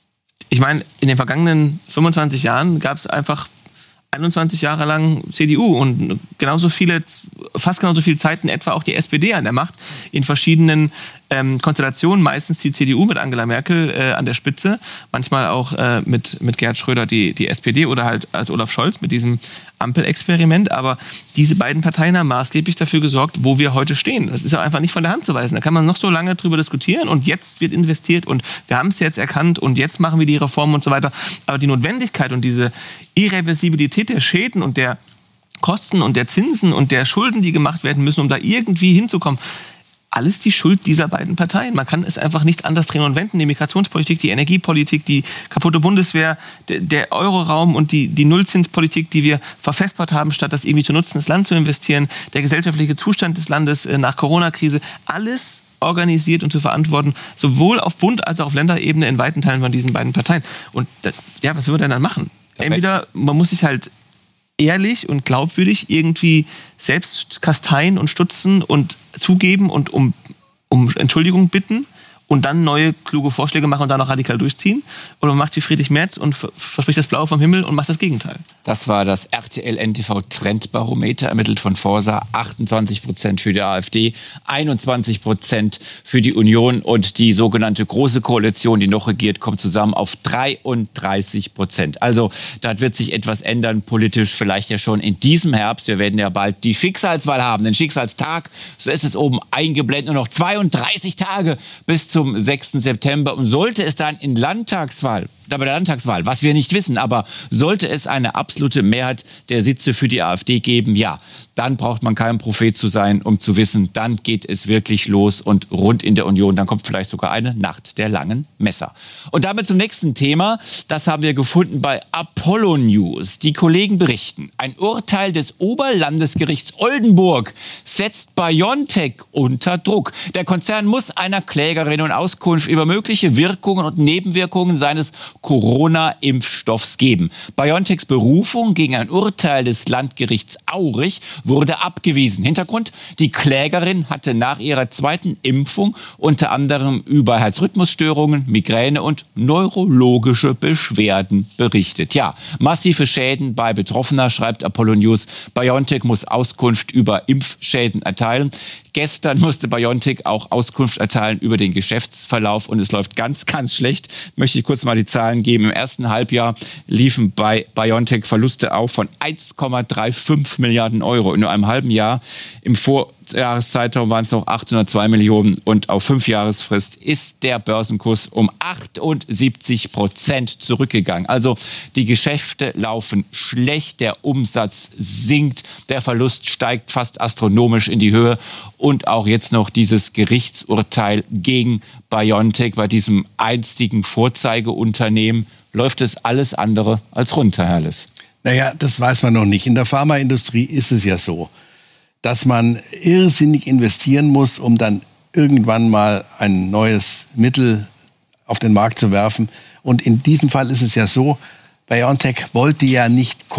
Ich meine, in den vergangenen fünfundzwanzig Jahren gab es einfach einundzwanzig Jahre lang C D U und genauso viele, fast genauso viele Zeiten etwa auch die S P D an der Macht in verschiedenen ähm, Konstellationen, meistens die C D U mit Angela Merkel äh, an der Spitze, manchmal auch äh, mit, mit Gerhard Schröder die, die S P D oder halt als Olaf Scholz mit diesem Ampel-Experiment. Aber diese beiden Parteien haben maßgeblich dafür gesorgt, wo wir heute stehen. Das ist ja einfach nicht von der Hand zu weisen. Da kann man noch so lange drüber diskutieren und jetzt wird investiert und wir haben es jetzt erkannt und jetzt machen wir die Reformen und so weiter. Aber die Notwendigkeit und diese Irreversibilität der Schäden und der Kosten und der Zinsen und der Schulden, die gemacht werden müssen, um da irgendwie hinzukommen, alles die Schuld dieser beiden Parteien. Man kann es einfach nicht anders drehen und wenden. Die Migrationspolitik, die Energiepolitik, die kaputte Bundeswehr, der, der Euroraum und die, die Nullzinspolitik, die wir verfespert haben, statt das irgendwie zu nutzen, ins Land zu investieren, der gesellschaftliche Zustand des Landes nach Corona-Krise, alles organisiert und zu verantworten, sowohl auf Bund- als auch auf Länderebene in weiten Teilen von diesen beiden Parteien. Und das, ja, was will man denn dann machen? Entweder man muss sich halt ehrlich und glaubwürdig irgendwie selbst kasteien und stutzen und zugeben und um, um Entschuldigung bitten und dann neue kluge Vorschläge machen und dann auch radikal durchziehen. Oder man macht wie Friedrich Merz und verspricht das Blaue vom Himmel und macht das Gegenteil. Das war das R T L N T V Trendbarometer, ermittelt von Forsa. achtundzwanzig Prozent für die AfD, einundzwanzig Prozent für die Union und die sogenannte Große Koalition, die noch regiert, kommt zusammen auf dreiunddreißig Prozent. Also da wird sich etwas ändern, politisch vielleicht ja schon in diesem Herbst. Wir werden ja bald die Schicksalswahl haben, den Schicksalstag. So ist es oben eingeblendet. Nur noch zweiunddreißig Tage bis zum zum sechsten September. Und sollte es dann in Landtagswahl, bei der Landtagswahl, was wir nicht wissen, aber sollte es eine absolute Mehrheit der Sitze für die AfD geben, ja, dann braucht man kein Prophet zu sein, um zu wissen, dann geht es wirklich los und rund in der Union. Dann kommt vielleicht sogar eine Nacht der langen Messer. Und damit zum nächsten Thema. Das haben wir gefunden bei Apollo News. Die Kollegen berichten, ein Urteil des Oberlandesgerichts Oldenburg setzt BioNTech unter Druck. Der Konzern muss einer Klägerin und Auskunft über mögliche Wirkungen und Nebenwirkungen seines Corona-Impfstoffs geben. BioNTechs Berufung gegen ein Urteil des Landgerichts Aurich wurde abgewiesen. Hintergrund: Die Klägerin hatte nach ihrer zweiten Impfung unter anderem über Herzrhythmusstörungen, Migräne und neurologische Beschwerden berichtet. Ja, massive Schäden bei Betroffener, schreibt Apollo News. BioNTech muss Auskunft über Impfschäden erteilen. Gestern musste BioNTech auch Auskunft erteilen über den Geschäftsverlauf und es läuft ganz, ganz schlecht. Möchte ich kurz mal die Zahlen geben. Im ersten Halbjahr liefen bei BioNTech Verluste auf von eins Komma fünfunddreißig Milliarden Euro. In nur einem halben Jahr, im Vorjahreszeitraum waren es noch achthundertzwei Millionen und auf Fünfjahresfrist ist der Börsenkurs um achtundsiebzig Prozent zurückgegangen. Also die Geschäfte laufen schlecht, der Umsatz sinkt, der Verlust steigt fast astronomisch in die Höhe. Und auch jetzt noch dieses Gerichtsurteil gegen BioNTech bei diesem einstigen Vorzeigeunternehmen. Läuft es alles andere als rund, Herr Herles? Naja, das weiß man noch nicht. In der Pharmaindustrie ist es ja so, dass man irrsinnig investieren muss, um dann irgendwann mal ein neues Mittel auf den Markt zu werfen. Und in diesem Fall ist es ja so, BioNTech wollte ja nicht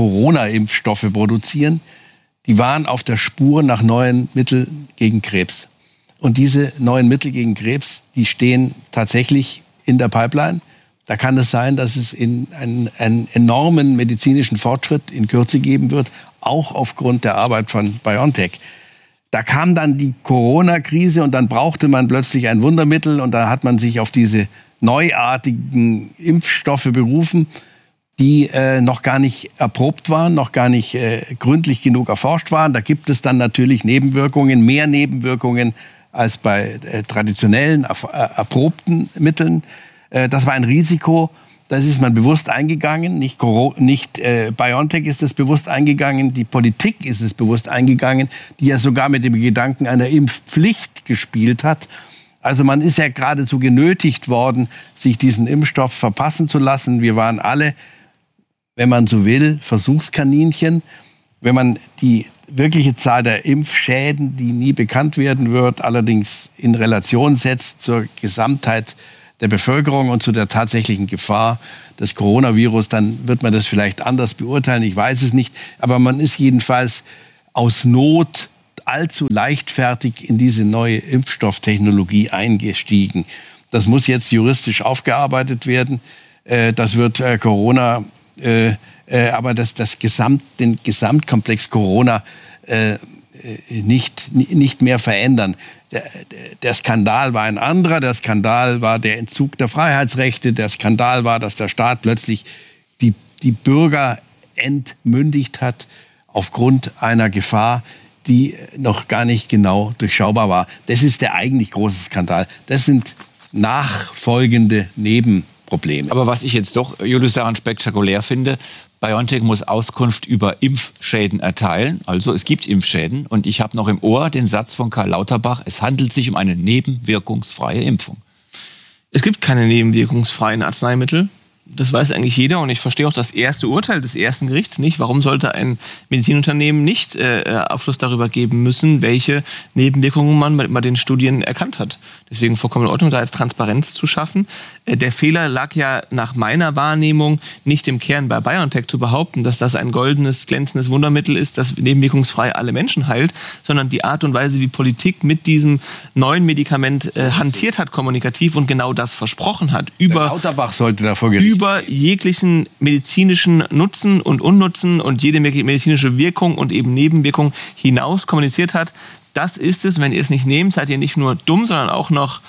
Corona-Impfstoffe produzieren. Die waren auf der Spur nach neuen Mitteln gegen Krebs. Und diese neuen Mittel gegen Krebs, die stehen tatsächlich in der Pipeline. Da kann es sein, dass es in einen, einen enormen medizinischen Fortschritt in Kürze geben wird, auch aufgrund der Arbeit von BioNTech. Da kam dann die Corona-Krise und dann brauchte man plötzlich ein Wundermittel und da hat man sich auf diese neuartigen Impfstoffe berufen, die äh, noch gar nicht erprobt waren, noch gar nicht äh, gründlich genug erforscht waren. Da gibt es dann natürlich Nebenwirkungen, mehr Nebenwirkungen als bei äh, traditionellen, er, äh, erprobten Mitteln. Äh, das war ein Risiko, das ist man bewusst eingegangen. Nicht, nicht äh, BioNTech ist es bewusst eingegangen, die Politik ist es bewusst eingegangen, die ja sogar mit dem Gedanken einer Impfpflicht gespielt hat. Also man ist ja geradezu genötigt worden, sich diesen Impfstoff verpassen zu lassen. Wir waren alle, wenn man so will, Versuchskaninchen. Wenn man die wirkliche Zahl der Impfschäden, die nie bekannt werden wird, allerdings in Relation setzt zur Gesamtheit der Bevölkerung und zu der tatsächlichen Gefahr des Coronavirus, dann wird man das vielleicht anders beurteilen. Ich weiß es nicht. Aber man ist jedenfalls aus Not allzu leichtfertig in diese neue Impfstofftechnologie eingestiegen. Das muss jetzt juristisch aufgearbeitet werden. Das wird Corona, aber das, das Gesamt, den Gesamtkomplex Corona nicht, nicht mehr verändern. Der, der Skandal war ein anderer. Der Skandal war der Entzug der Freiheitsrechte. Der Skandal war, dass der Staat plötzlich die, die Bürger entmündigt hat aufgrund einer Gefahr, die noch gar nicht genau durchschaubar war. Das ist der eigentlich große Skandal. Das sind nachfolgende Nebenprobleme. Aber was ich jetzt doch, Julius, daran spektakulär finde, BioNTech muss Auskunft über Impfschäden erteilen. Also es gibt Impfschäden. Und ich habe noch im Ohr den Satz von Karl Lauterbach, es handelt sich um eine nebenwirkungsfreie Impfung. Es gibt keine nebenwirkungsfreien Arzneimittel. Das weiß eigentlich jeder und ich verstehe auch das erste Urteil des ersten Gerichts nicht. Warum sollte ein Medizinunternehmen nicht äh, Aufschluss darüber geben müssen, welche Nebenwirkungen man bei, bei den Studien erkannt hat? Deswegen vollkommen in Ordnung, da jetzt Transparenz zu schaffen. Äh, der Fehler lag ja nach meiner Wahrnehmung nicht im Kern bei BioNTech zu behaupten, dass das ein goldenes, glänzendes Wundermittel ist, das nebenwirkungsfrei alle Menschen heilt, sondern die Art und Weise, wie Politik mit diesem neuen Medikament äh, hantiert hat, kommunikativ und genau das versprochen hat. Über, der Lauterbach sollte davor gerichtet über jeglichen medizinischen Nutzen und Unnutzen und jede medizinische Wirkung und eben Nebenwirkung hinaus kommuniziert hat. Das ist es. Wenn ihr es nicht nehmt, seid ihr nicht nur dumm, sondern auch noch,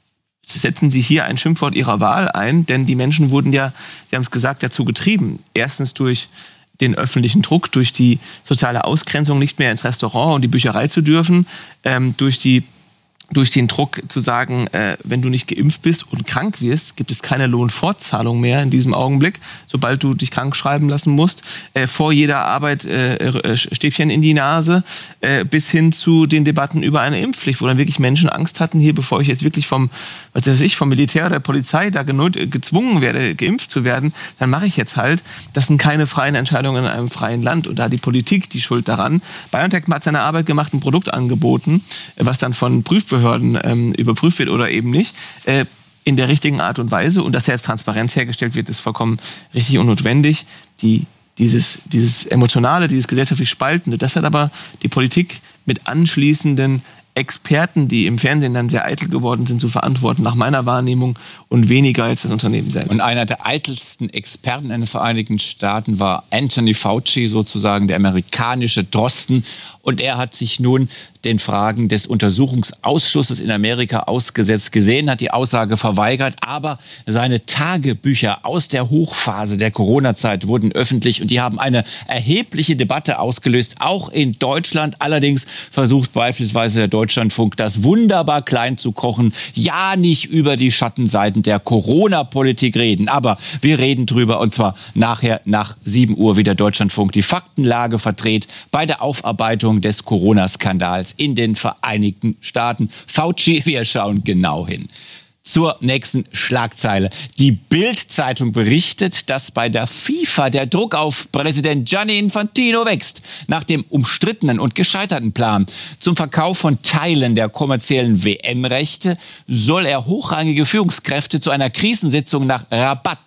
setzen Sie hier ein Schimpfwort Ihrer Wahl ein, denn die Menschen wurden ja, Sie haben es gesagt, dazu getrieben. Erstens durch den öffentlichen Druck, durch die soziale Ausgrenzung, nicht mehr ins Restaurant und die Bücherei zu dürfen, ähm, durch die durch den Druck zu sagen, äh, wenn du nicht geimpft bist und krank wirst, gibt es keine Lohnfortzahlung mehr in diesem Augenblick, sobald du dich krank schreiben lassen musst, äh, vor jeder Arbeit äh, Stäbchen in die Nase, äh, bis hin zu den Debatten über eine Impfpflicht, wo dann wirklich Menschen Angst hatten, hier, bevor ich jetzt wirklich vom, was weiß ich, vom Militär oder der Polizei da genot, gezwungen werde, geimpft zu werden, dann mache ich jetzt halt. Das sind keine freien Entscheidungen in einem freien Land und da hat die Politik die Schuld daran. BioNTech hat seine Arbeit gemacht, ein Produkt angeboten, was dann von Prüfbehörden Ähm, überprüft wird oder eben nicht, äh, in der richtigen Art und Weise. Und dass jetzt Transparenz hergestellt wird, ist vollkommen richtig und notwendig. Die, dieses, dieses Emotionale, dieses gesellschaftlich Spaltende, das hat aber die Politik mit anschließenden Experten, die im Fernsehen dann sehr eitel geworden sind, zu verantworten, nach meiner Wahrnehmung, und weniger als das Unternehmen selbst. Und einer der eitelsten Experten in den Vereinigten Staaten war Anthony Fauci, sozusagen der amerikanische Drosten. Und er hat sich nun den Fragen des Untersuchungsausschusses in Amerika ausgesetzt gesehen, hat die Aussage verweigert, aber seine Tagebücher aus der Hochphase der Corona-Zeit wurden öffentlich und die haben eine erhebliche Debatte ausgelöst, auch in Deutschland. Allerdings versucht beispielsweise der Deutschlandfunk, das wunderbar klein zu kochen. Ja, nicht über die Schattenseiten der Corona-Politik reden, aber wir reden drüber, und zwar nachher nach sieben Uhr, wie der Deutschlandfunk die Faktenlage verdreht bei der Aufarbeitung des Corona-Skandals in den Vereinigten Staaten. Fauci, wir schauen genau hin. Zur nächsten Schlagzeile. Die Bild-Zeitung berichtet, dass bei der FIFA der Druck auf Präsident Gianni Infantino wächst. Nach dem umstrittenen und gescheiterten Plan zum Verkauf von Teilen der kommerziellen W M-Rechte soll er hochrangige Führungskräfte zu einer Krisensitzung nach Rabat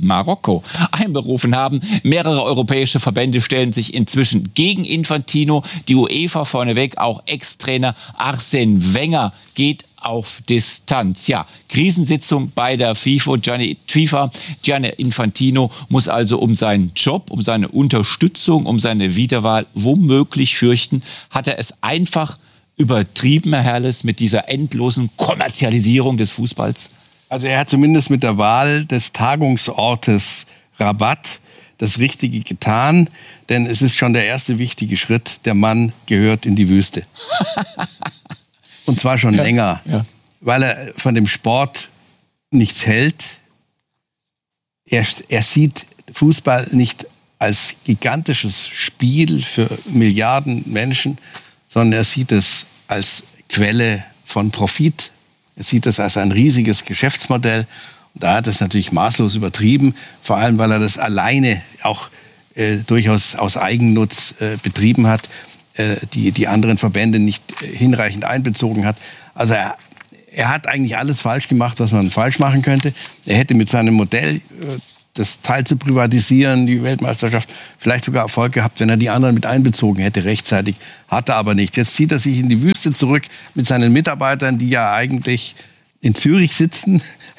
Marokko einberufen haben. Mehrere europäische Verbände stellen sich inzwischen gegen Infantino. Die UEFA vorneweg, auch Ex-Trainer Arsène Wenger geht auf Distanz. Ja, Krisensitzung bei der FIFA. Gianni, FIFA. Gianni Infantino muss also um seinen Job, um seine Unterstützung, um seine Wiederwahl womöglich fürchten. Hat er es einfach übertrieben, Herr Herles, mit dieser endlosen Kommerzialisierung des Fußballs? Also er hat zumindest mit der Wahl des Tagungsortes Rabat das Richtige getan, denn es ist schon der erste wichtige Schritt. Der Mann gehört in die Wüste. Und zwar schon ja, länger, ja. weil er von dem Sport nichts hält. Er, er sieht Fußball nicht als gigantisches Spiel für Milliarden Menschen, sondern er sieht es als Quelle von Profit. Er sieht es als ein riesiges Geschäftsmodell. Und da hat er es natürlich maßlos übertrieben, vor allem weil er das alleine auch äh, durchaus aus Eigennutz äh, betrieben hat. Die, die anderen Verbände nicht hinreichend einbezogen hat. Also er, er hat eigentlich alles falsch gemacht, was man falsch machen könnte. Er hätte mit seinem Modell, das Teil zu privatisieren, die Weltmeisterschaft, vielleicht sogar Erfolg gehabt, wenn er die anderen mit einbezogen hätte, rechtzeitig. Hat er aber nicht. Jetzt zieht er sich in die Wüste zurück mit seinen Mitarbeitern, die ja eigentlich in Zürich sitzen.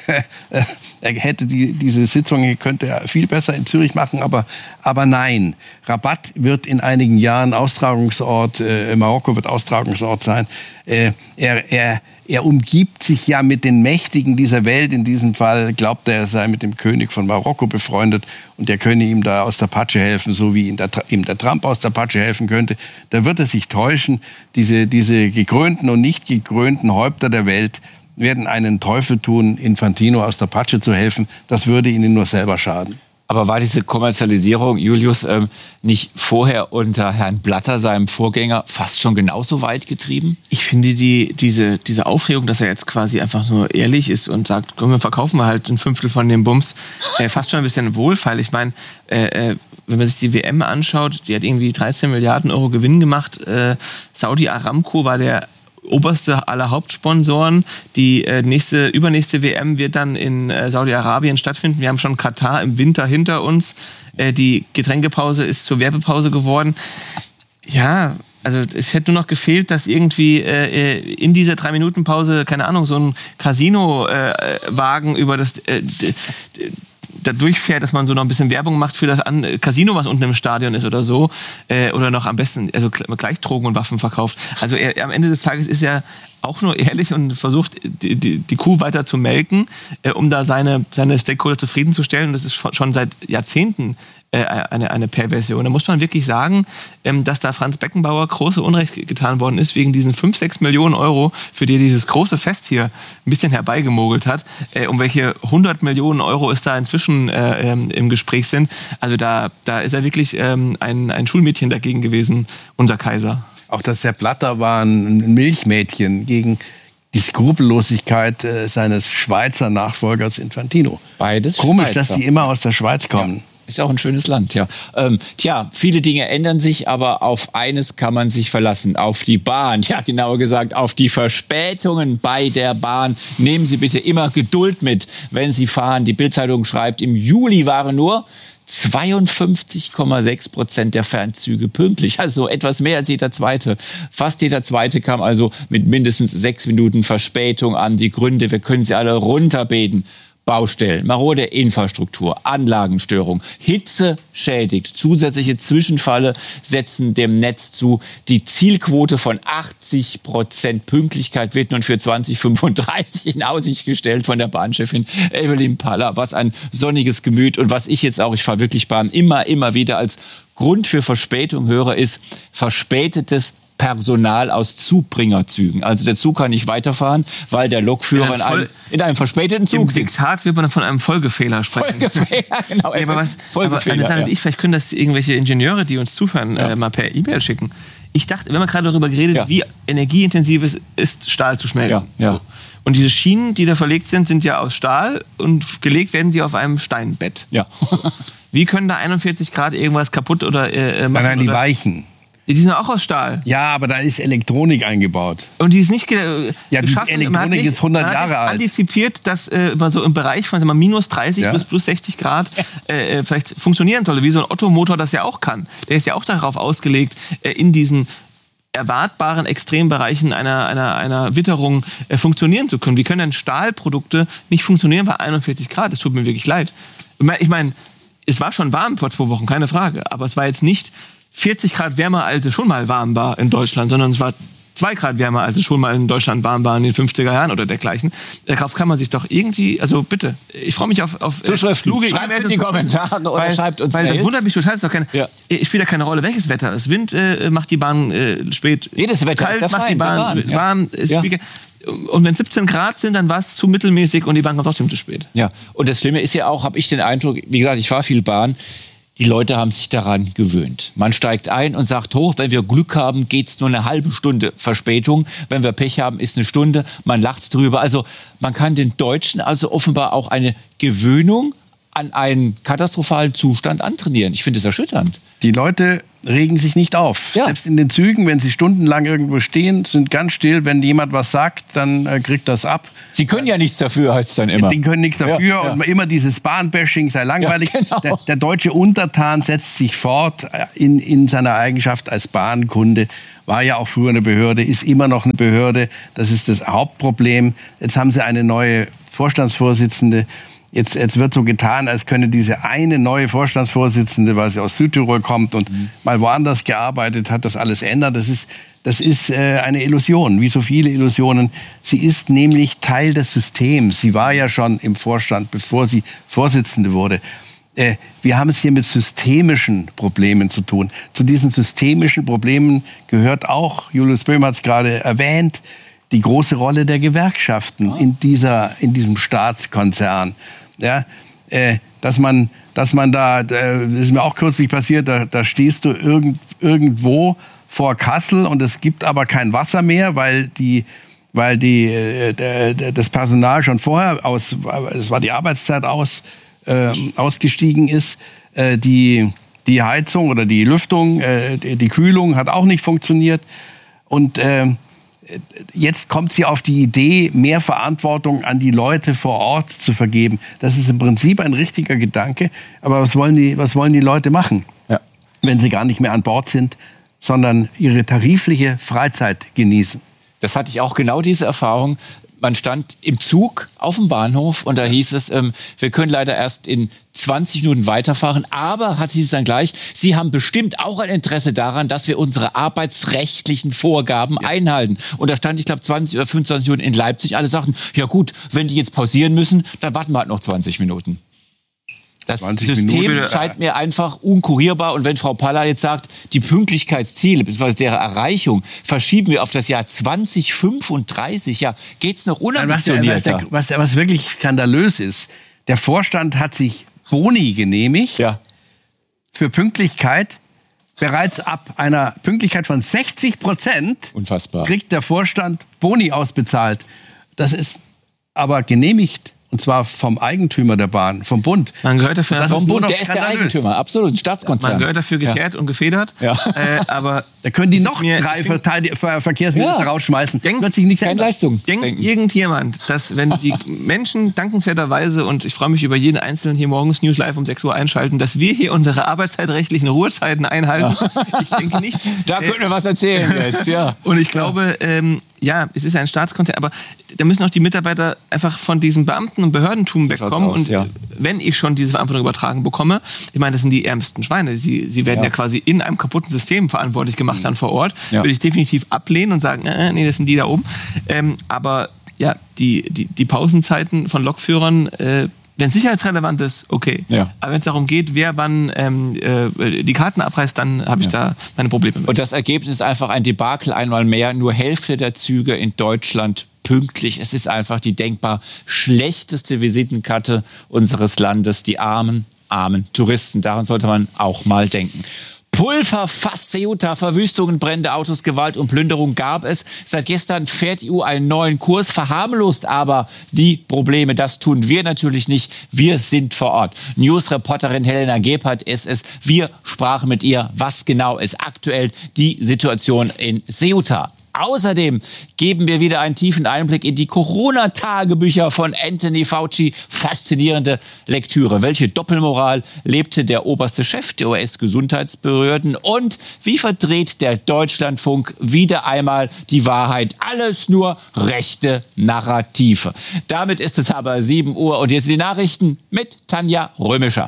Er hätte die, diese Sitzung könnte er viel besser in Zürich machen, aber, aber nein. Rabat wird in einigen Jahren Austragungsort, äh, Marokko wird Austragungsort sein. Äh, er, er, er umgibt sich ja mit den Mächtigen dieser Welt. In diesem Fall glaubt er, er sei mit dem König von Marokko befreundet und der könne ihm da aus der Patsche helfen, so wie ihm der, ihm der Trump aus der Patsche helfen könnte. Da wird er sich täuschen. Diese, diese gekrönten und nicht gekrönten Häupter der Welt werden einen Teufel tun, Infantino aus der Patsche zu helfen. Das würde ihnen nur selber schaden. Aber war diese Kommerzialisierung, Julius, ähm, nicht vorher unter Herrn Blatter, seinem Vorgänger, fast schon genauso weit getrieben? Ich finde die, diese, diese Aufregung, dass er jetzt quasi einfach nur ehrlich ist und sagt, komm, wir verkaufen wir halt ein Fünftel von dem Bums, äh, fast schon ein bisschen wohlfeil. Ich meine, äh, wenn man sich die W M anschaut, die hat irgendwie dreizehn Milliarden Euro Gewinn gemacht. Äh, Saudi Aramco war der oberste aller Hauptsponsoren. Die äh, nächste, übernächste W M wird dann in äh, Saudi-Arabien stattfinden. Wir haben schon Katar im Winter hinter uns. Äh, die Getränkepause ist zur Werbepause geworden. Ja, also es hätte nur noch gefehlt, dass irgendwie äh, in dieser drei-Minuten-Pause, keine Ahnung, so ein Casino-Wagen äh, über das äh, d- d- da durchfährt, dass man so noch ein bisschen Werbung macht für das An- Casino, was unten im Stadion ist oder so. Äh, oder noch am besten also gleich Drogen und Waffen verkauft. Also er, am Ende des Tages ist er auch nur ehrlich und versucht, die, die, die Kuh weiter zu melken, äh, um da seine, seine Stakeholder zufriedenzustellen. Und das ist schon seit Jahrzehnten äh, eine, eine Perversion. Da muss man wirklich sagen, ähm, dass da Franz Beckenbauer große Unrecht getan worden ist, wegen diesen fünf, sechs Millionen Euro, für die dieses große Fest hier ein bisschen herbeigemogelt hat. Äh, um welche hundert Millionen Euro es da inzwischen äh, ähm, im Gespräch sind. Also da, da ist er wirklich ähm, ein, ein Schulmädchen dagegen gewesen, unser Kaiser. Auch das Sepp Blatter war ein Milchmädchen gegen die Skrupellosigkeit äh, seines Schweizer Nachfolgers Infantino. Beides Komisch, Schweizer. dass die immer aus der Schweiz kommen. Ja. Ist auch ein schönes Land, ja. Ähm, tja, viele Dinge ändern sich, aber auf eines kann man sich verlassen, auf die Bahn. Ja, genauer gesagt, auf die Verspätungen bei der Bahn. Nehmen Sie bitte immer Geduld mit, wenn Sie fahren. Die Bild-Zeitung schreibt, im Juli waren nur zweiundfünfzig Komma sechs Prozent der Fernzüge pünktlich, also etwas mehr als jeder Zweite. Fast jeder Zweite kam also mit mindestens sechs Minuten Verspätung an. Die Gründe, wir können sie alle runterbeten. Baustellen, marode Infrastruktur, Anlagenstörung, Hitze schädigt, zusätzliche Zwischenfälle setzen dem Netz zu. Die Zielquote von achtzig Prozent Pünktlichkeit wird nun für zwanzig fünfunddreißig in Aussicht gestellt von der Bahnchefin Evelyn Paller. Was ein sonniges Gemüt und was ich jetzt auch, ich fahre wirklich Bahn, immer, immer wieder als Grund für Verspätung höre, ist verspätetes Personal aus Zugbringerzügen. Also der Zug kann nicht weiterfahren, weil der Lokführer in einem, in einem verspäteten Zug sitzt. Im Diktat wird man von einem Folgefehler sprechen. Folgefehler, genau. Ja, aber was, Folgefehler, aber eine Sache, ja. ich, vielleicht können das irgendwelche Ingenieure, die uns zuhören, ja. äh, mal per E-Mail schicken. Ich dachte, wir haben gerade darüber geredet, ja. wie energieintensiv es ist, Stahl zu schmelzen. Ja, ja. So. Und diese Schienen, die da verlegt sind, sind ja aus Stahl und gelegt werden sie auf einem Steinbett. Ja. Wie können da einundvierzig Grad irgendwas kaputt oder äh, machen? Nein, nein, die oder? weichen. Die sind auch aus Stahl. Ja, aber da ist Elektronik eingebaut. Und die ist nicht ge- Ja, die geschaffen. Elektronik Man hat nicht, ist hundert man hat Jahre nicht alt. antizipiert, dass äh, immer so im Bereich von sagen wir, minus dreißig Ja. bis plus sechzig Grad äh, vielleicht funktionieren soll. Wie so ein Ottomotor das ja auch kann. Der ist ja auch darauf ausgelegt, äh, in diesen erwartbaren Extrembereichen einer, einer, einer Witterung äh, funktionieren zu können. Wie können denn Stahlprodukte nicht funktionieren bei einundvierzig Grad? Das tut mir wirklich leid. Ich meine, ich mein, es war schon warm vor zwei Wochen, keine Frage. Aber es war jetzt nicht vierzig Grad wärmer, als es schon mal warm war in Deutschland, sondern es war zwei Grad wärmer, als es schon mal in Deutschland warm war in den fünfziger Jahren oder dergleichen. Darauf kann man sich doch irgendwie, also bitte, ich freue mich auf, auf Zuschriften. kluge Schreibt E-Mails in die und Kommentare oder weil, schreibt uns Weil das Mails. wundert mich total, es ist doch keine, Ja. es spielt ja keine Rolle, welches Wetter ist. Wind äh, macht die Bahn äh, spät. Jedes Wetter kalt ist der macht die Feind der Bahn, Bahn, ja. warm. Ist Ja. spiegel- Und wenn siebzehn Grad sind, dann war es zu mittelmäßig und die Bahn kommt trotzdem zu spät. Ja, und das Schlimme ist ja auch, habe ich den Eindruck, wie gesagt, ich fahre viel Bahn, die Leute haben sich daran gewöhnt. Man steigt ein und sagt, hoch, wenn wir Glück haben, geht's nur eine halbe Stunde Verspätung. Wenn wir Pech haben, ist eine Stunde. Man lacht drüber. Also man kann den Deutschen also offenbar auch eine Gewöhnung an einen katastrophalen Zustand antrainieren. Ich finde es erschütternd. Die Leute regen sich nicht auf. Ja. Selbst in den Zügen, wenn sie stundenlang irgendwo stehen, sind ganz still. Wenn jemand was sagt, dann äh, kriegt das ab. Sie können ja nichts dafür, heißt es dann immer. Die können nichts dafür. Ja, ja. Und immer dieses Bahnbashing sei langweilig. Ja, genau. der, der deutsche Untertan setzt sich fort in, in seiner Eigenschaft als Bahnkunde. War ja auch früher eine Behörde, ist immer noch eine Behörde. Das ist das Hauptproblem. Jetzt haben sie eine neue Vorstandsvorsitzende. Jetzt, jetzt wird so getan, als könne diese eine neue Vorstandsvorsitzende, weil sie aus Südtirol kommt und mhm. mal woanders gearbeitet hat, das alles ändern. Das ist, das ist äh, eine Illusion, wie so viele Illusionen. Sie ist nämlich Teil des Systems. Sie war ja schon im Vorstand, bevor sie Vorsitzende wurde. Äh, wir haben es hier mit systemischen Problemen zu tun. Zu diesen systemischen Problemen gehört auch, Julius Böhm hat es gerade erwähnt, die große Rolle der Gewerkschaften oh. in, dieser, in diesem Staatskonzern. Ja, äh, dass man, dass man da, äh, das ist mir auch kürzlich passiert, da, da stehst du irgend, irgendwo vor Kassel und es gibt aber kein Wasser mehr, weil die, weil die, äh, das Personal schon vorher aus, es war die Arbeitszeit aus, äh, ausgestiegen ist, äh, die, die Heizung oder die Lüftung, äh, die, die Kühlung hat auch nicht funktioniert und äh, jetzt kommt sie auf die Idee, mehr Verantwortung an die Leute vor Ort zu vergeben. Das ist im Prinzip ein richtiger Gedanke. Aber was wollen die, was wollen die Leute machen, ja. wenn sie gar nicht mehr an Bord sind, sondern ihre tarifliche Freizeit genießen? Das hatte ich auch genau diese Erfahrung. Man stand im Zug auf dem Bahnhof und da hieß es, ähm, wir können leider erst in zwanzig Minuten weiterfahren. Aber, hat hieß es dann gleich, Sie haben bestimmt auch ein Interesse daran, dass wir unsere arbeitsrechtlichen Vorgaben ja. einhalten. Und da stand, ich glaube, zwanzig oder fünfundzwanzig Minuten in Leipzig. Alle sagten, ja gut, wenn die jetzt pausieren müssen, dann warten wir halt noch zwanzig Minuten. Das System Minuten. scheint mir einfach unkurierbar. Und wenn Frau Paller jetzt sagt, die Pünktlichkeitsziele bzw. deren Erreichung verschieben wir auf das Jahr zwanzig fünfunddreißig, ja, geht's noch unambitionierter. Was, was, was wirklich skandalös ist, der Vorstand hat sich Boni genehmigt ja. für Pünktlichkeit. Bereits ab einer Pünktlichkeit von sechzig Prozent Unfassbar. kriegt der Vorstand Boni ausbezahlt. Das ist aber genehmiegt. Und zwar vom Eigentümer der Bahn, vom Bund. Man gehört dafür das vom ist Bund, der ist der Eigentümer, absolut, ein Staatskonzern. Man gehört dafür gekehrt ja. und gefedert. Ja. Äh, aber da können die noch mir, drei Verteid- Ver- Verkehrsminister ja. rausschmeißen. Denkt, das wird sich nichts keine ändern. Leistung. Denkt denken. irgendjemand, dass wenn die Menschen dankenswerterweise, und ich freue mich über jeden Einzelnen hier morgens News Live um sechs Uhr einschalten, dass wir hier unsere arbeitszeitrechtlichen Ruhezeiten einhalten? Ja. Ich denke nicht. Da äh, können wir was erzählen jetzt, ja. Und ich glaube, ähm, ja, es ist ein Staatskonzern, aber da müssen auch die Mitarbeiter einfach von diesem Beamten- und Behördentum so wegkommen. Aus, und ja. wenn ich schon diese Verantwortung übertragen bekomme, ich meine, das sind die ärmsten Schweine. Sie, sie werden ja. ja quasi in einem kaputten System verantwortlich gemacht dann vor Ort. Ja. Würde ich definitiv ablehnen und sagen, äh, nee, das sind die da oben. Ähm, aber ja, die, die, die Pausenzeiten von Lokführern, äh, wenn es sicherheitsrelevant ist, okay. Ja. Aber wenn es darum geht, wer wann ähm, äh, die Karten abreißt, dann habe ich ja. da meine Probleme mit. Und das Ergebnis ist einfach ein Debakel einmal mehr. Nur Hälfte der Züge in Deutschland pünktlich. Es ist einfach die denkbar schlechteste Visitenkarte unseres Landes. Die armen, armen Touristen. Daran sollte man auch mal denken. Pulverfass Ceuta, Verwüstungen, brennende Autos, Gewalt und Plünderung gab es. Seit gestern fährt die E U einen neuen Kurs, verharmlost aber die Probleme. Das tun wir natürlich nicht. Wir sind vor Ort. News-Reporterin Helena Gebhardt ist es. Wir sprachen mit ihr, was genau ist aktuell die Situation in Ceuta. Außerdem geben wir wieder einen tiefen Einblick in die Corona-Tagebücher von Anthony Fauci. Faszinierende Lektüre. Welche Doppelmoral lebte der oberste Chef der U S-Gesundheitsbehörden? Und wie verdreht der Deutschlandfunk wieder einmal die Wahrheit? Alles nur rechte Narrative. Damit ist es aber sieben Uhr und jetzt die Nachrichten mit Tanja Römischer.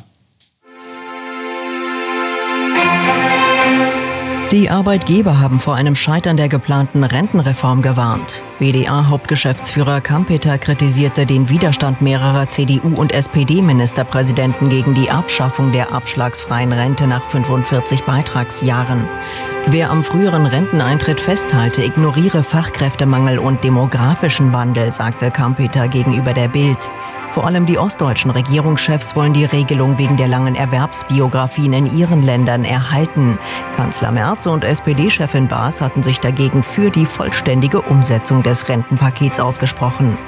Die Arbeitgeber haben vor einem Scheitern der geplanten Rentenreform gewarnt. B D A-Hauptgeschäftsführer Kampeter kritisierte den Widerstand mehrerer C D U- und S P D-Ministerpräsidenten gegen die Abschaffung der abschlagsfreien Rente nach fünfundvierzig Beitragsjahren. Wer am früheren Renteneintritt festhalte, ignoriere Fachkräftemangel und demografischen Wandel, sagte Kampeter gegenüber der Bild. Vor allem die ostdeutschen Regierungschefs wollen die Regelung wegen der langen Erwerbsbiografien in ihren Ländern erhalten. Kanzler Merz und S P D-Chefin Baas hatten sich dagegen für die vollständige Umsetzung des Rentenpakets ausgesprochen.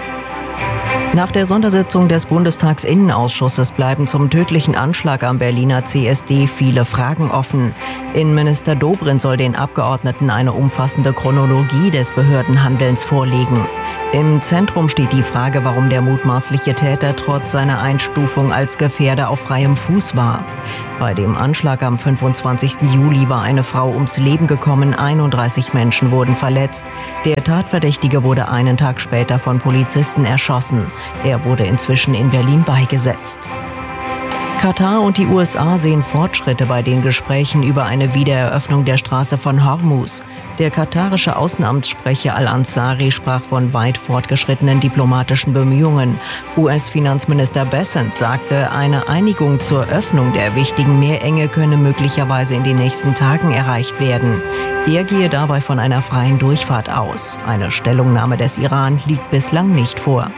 Nach der Sondersitzung des Bundestagsinnenausschusses bleiben zum tödlichen Anschlag am Berliner C S D viele Fragen offen. Innenminister Dobrindt soll den Abgeordneten eine umfassende Chronologie des Behördenhandelns vorlegen. Im Zentrum steht die Frage, warum der mutmaßliche Täter trotz seiner Einstufung als Gefährder auf freiem Fuß war. Bei dem Anschlag am fünfundzwanzigsten Juli war eine Frau ums Leben gekommen, einunddreißig Menschen wurden verletzt. Der Tatverdächtige wurde einen Tag später von Polizisten erschossen. Er wurde inzwischen in Berlin beigesetzt. Katar und die U S A sehen Fortschritte bei den Gesprächen über eine Wiedereröffnung der Straße von Hormuz. Der katarische Außenamtssprecher Al-Ansari sprach von weit fortgeschrittenen diplomatischen Bemühungen. U S-Finanzminister Bessent sagte, eine Einigung zur Öffnung der wichtigen Meerenge könne möglicherweise in den nächsten Tagen erreicht werden. Er gehe dabei von einer freien Durchfahrt aus. Eine Stellungnahme des Iran liegt bislang nicht vor.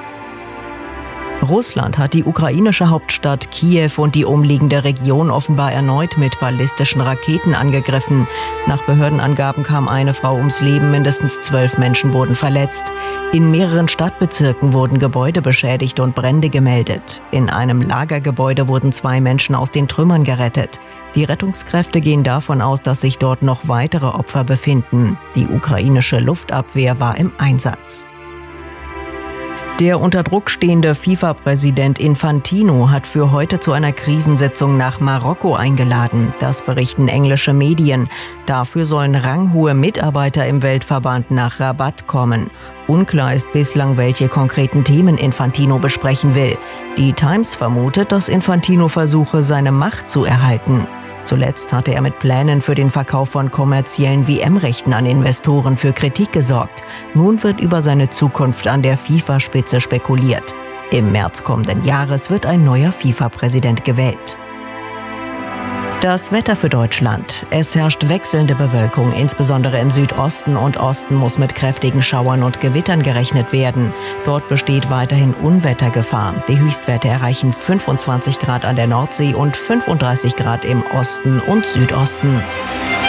Russland hat die ukrainische Hauptstadt Kiew und die umliegende Region offenbar erneut mit ballistischen Raketen angegriffen. Nach Behördenangaben kam eine Frau ums Leben, mindestens zwölf Menschen wurden verletzt. In mehreren Stadtbezirken wurden Gebäude beschädigt und Brände gemeldet. In einem Lagergebäude wurden zwei Menschen aus den Trümmern gerettet. Die Rettungskräfte gehen davon aus, dass sich dort noch weitere Opfer befinden. Die ukrainische Luftabwehr war im Einsatz. Der unter Druck stehende FIFA-Präsident Infantino hat für heute zu einer Krisensitzung nach Marokko eingeladen. Das berichten englische Medien. Dafür sollen ranghohe Mitarbeiter im Weltverband nach Rabat kommen. Unklar ist bislang, welche konkreten Themen Infantino besprechen will. Die Times vermutet, dass Infantino versuche, seine Macht zu erhalten. Zuletzt hatte er mit Plänen für den Verkauf von kommerziellen W M-Rechten an Investoren für Kritik gesorgt. Nun wird über seine Zukunft an der FIFA-Spitze spekuliert. Im März kommenden Jahres wird ein neuer FIFA-Präsident gewählt. Das Wetter für Deutschland. Es herrscht wechselnde Bewölkung. Insbesondere im Südosten und Osten muss mit kräftigen Schauern und Gewittern gerechnet werden. Dort besteht weiterhin Unwettergefahr. Die Höchstwerte erreichen fünfundzwanzig Grad an der Nordsee und fünfunddreißig Grad im Osten und Südosten.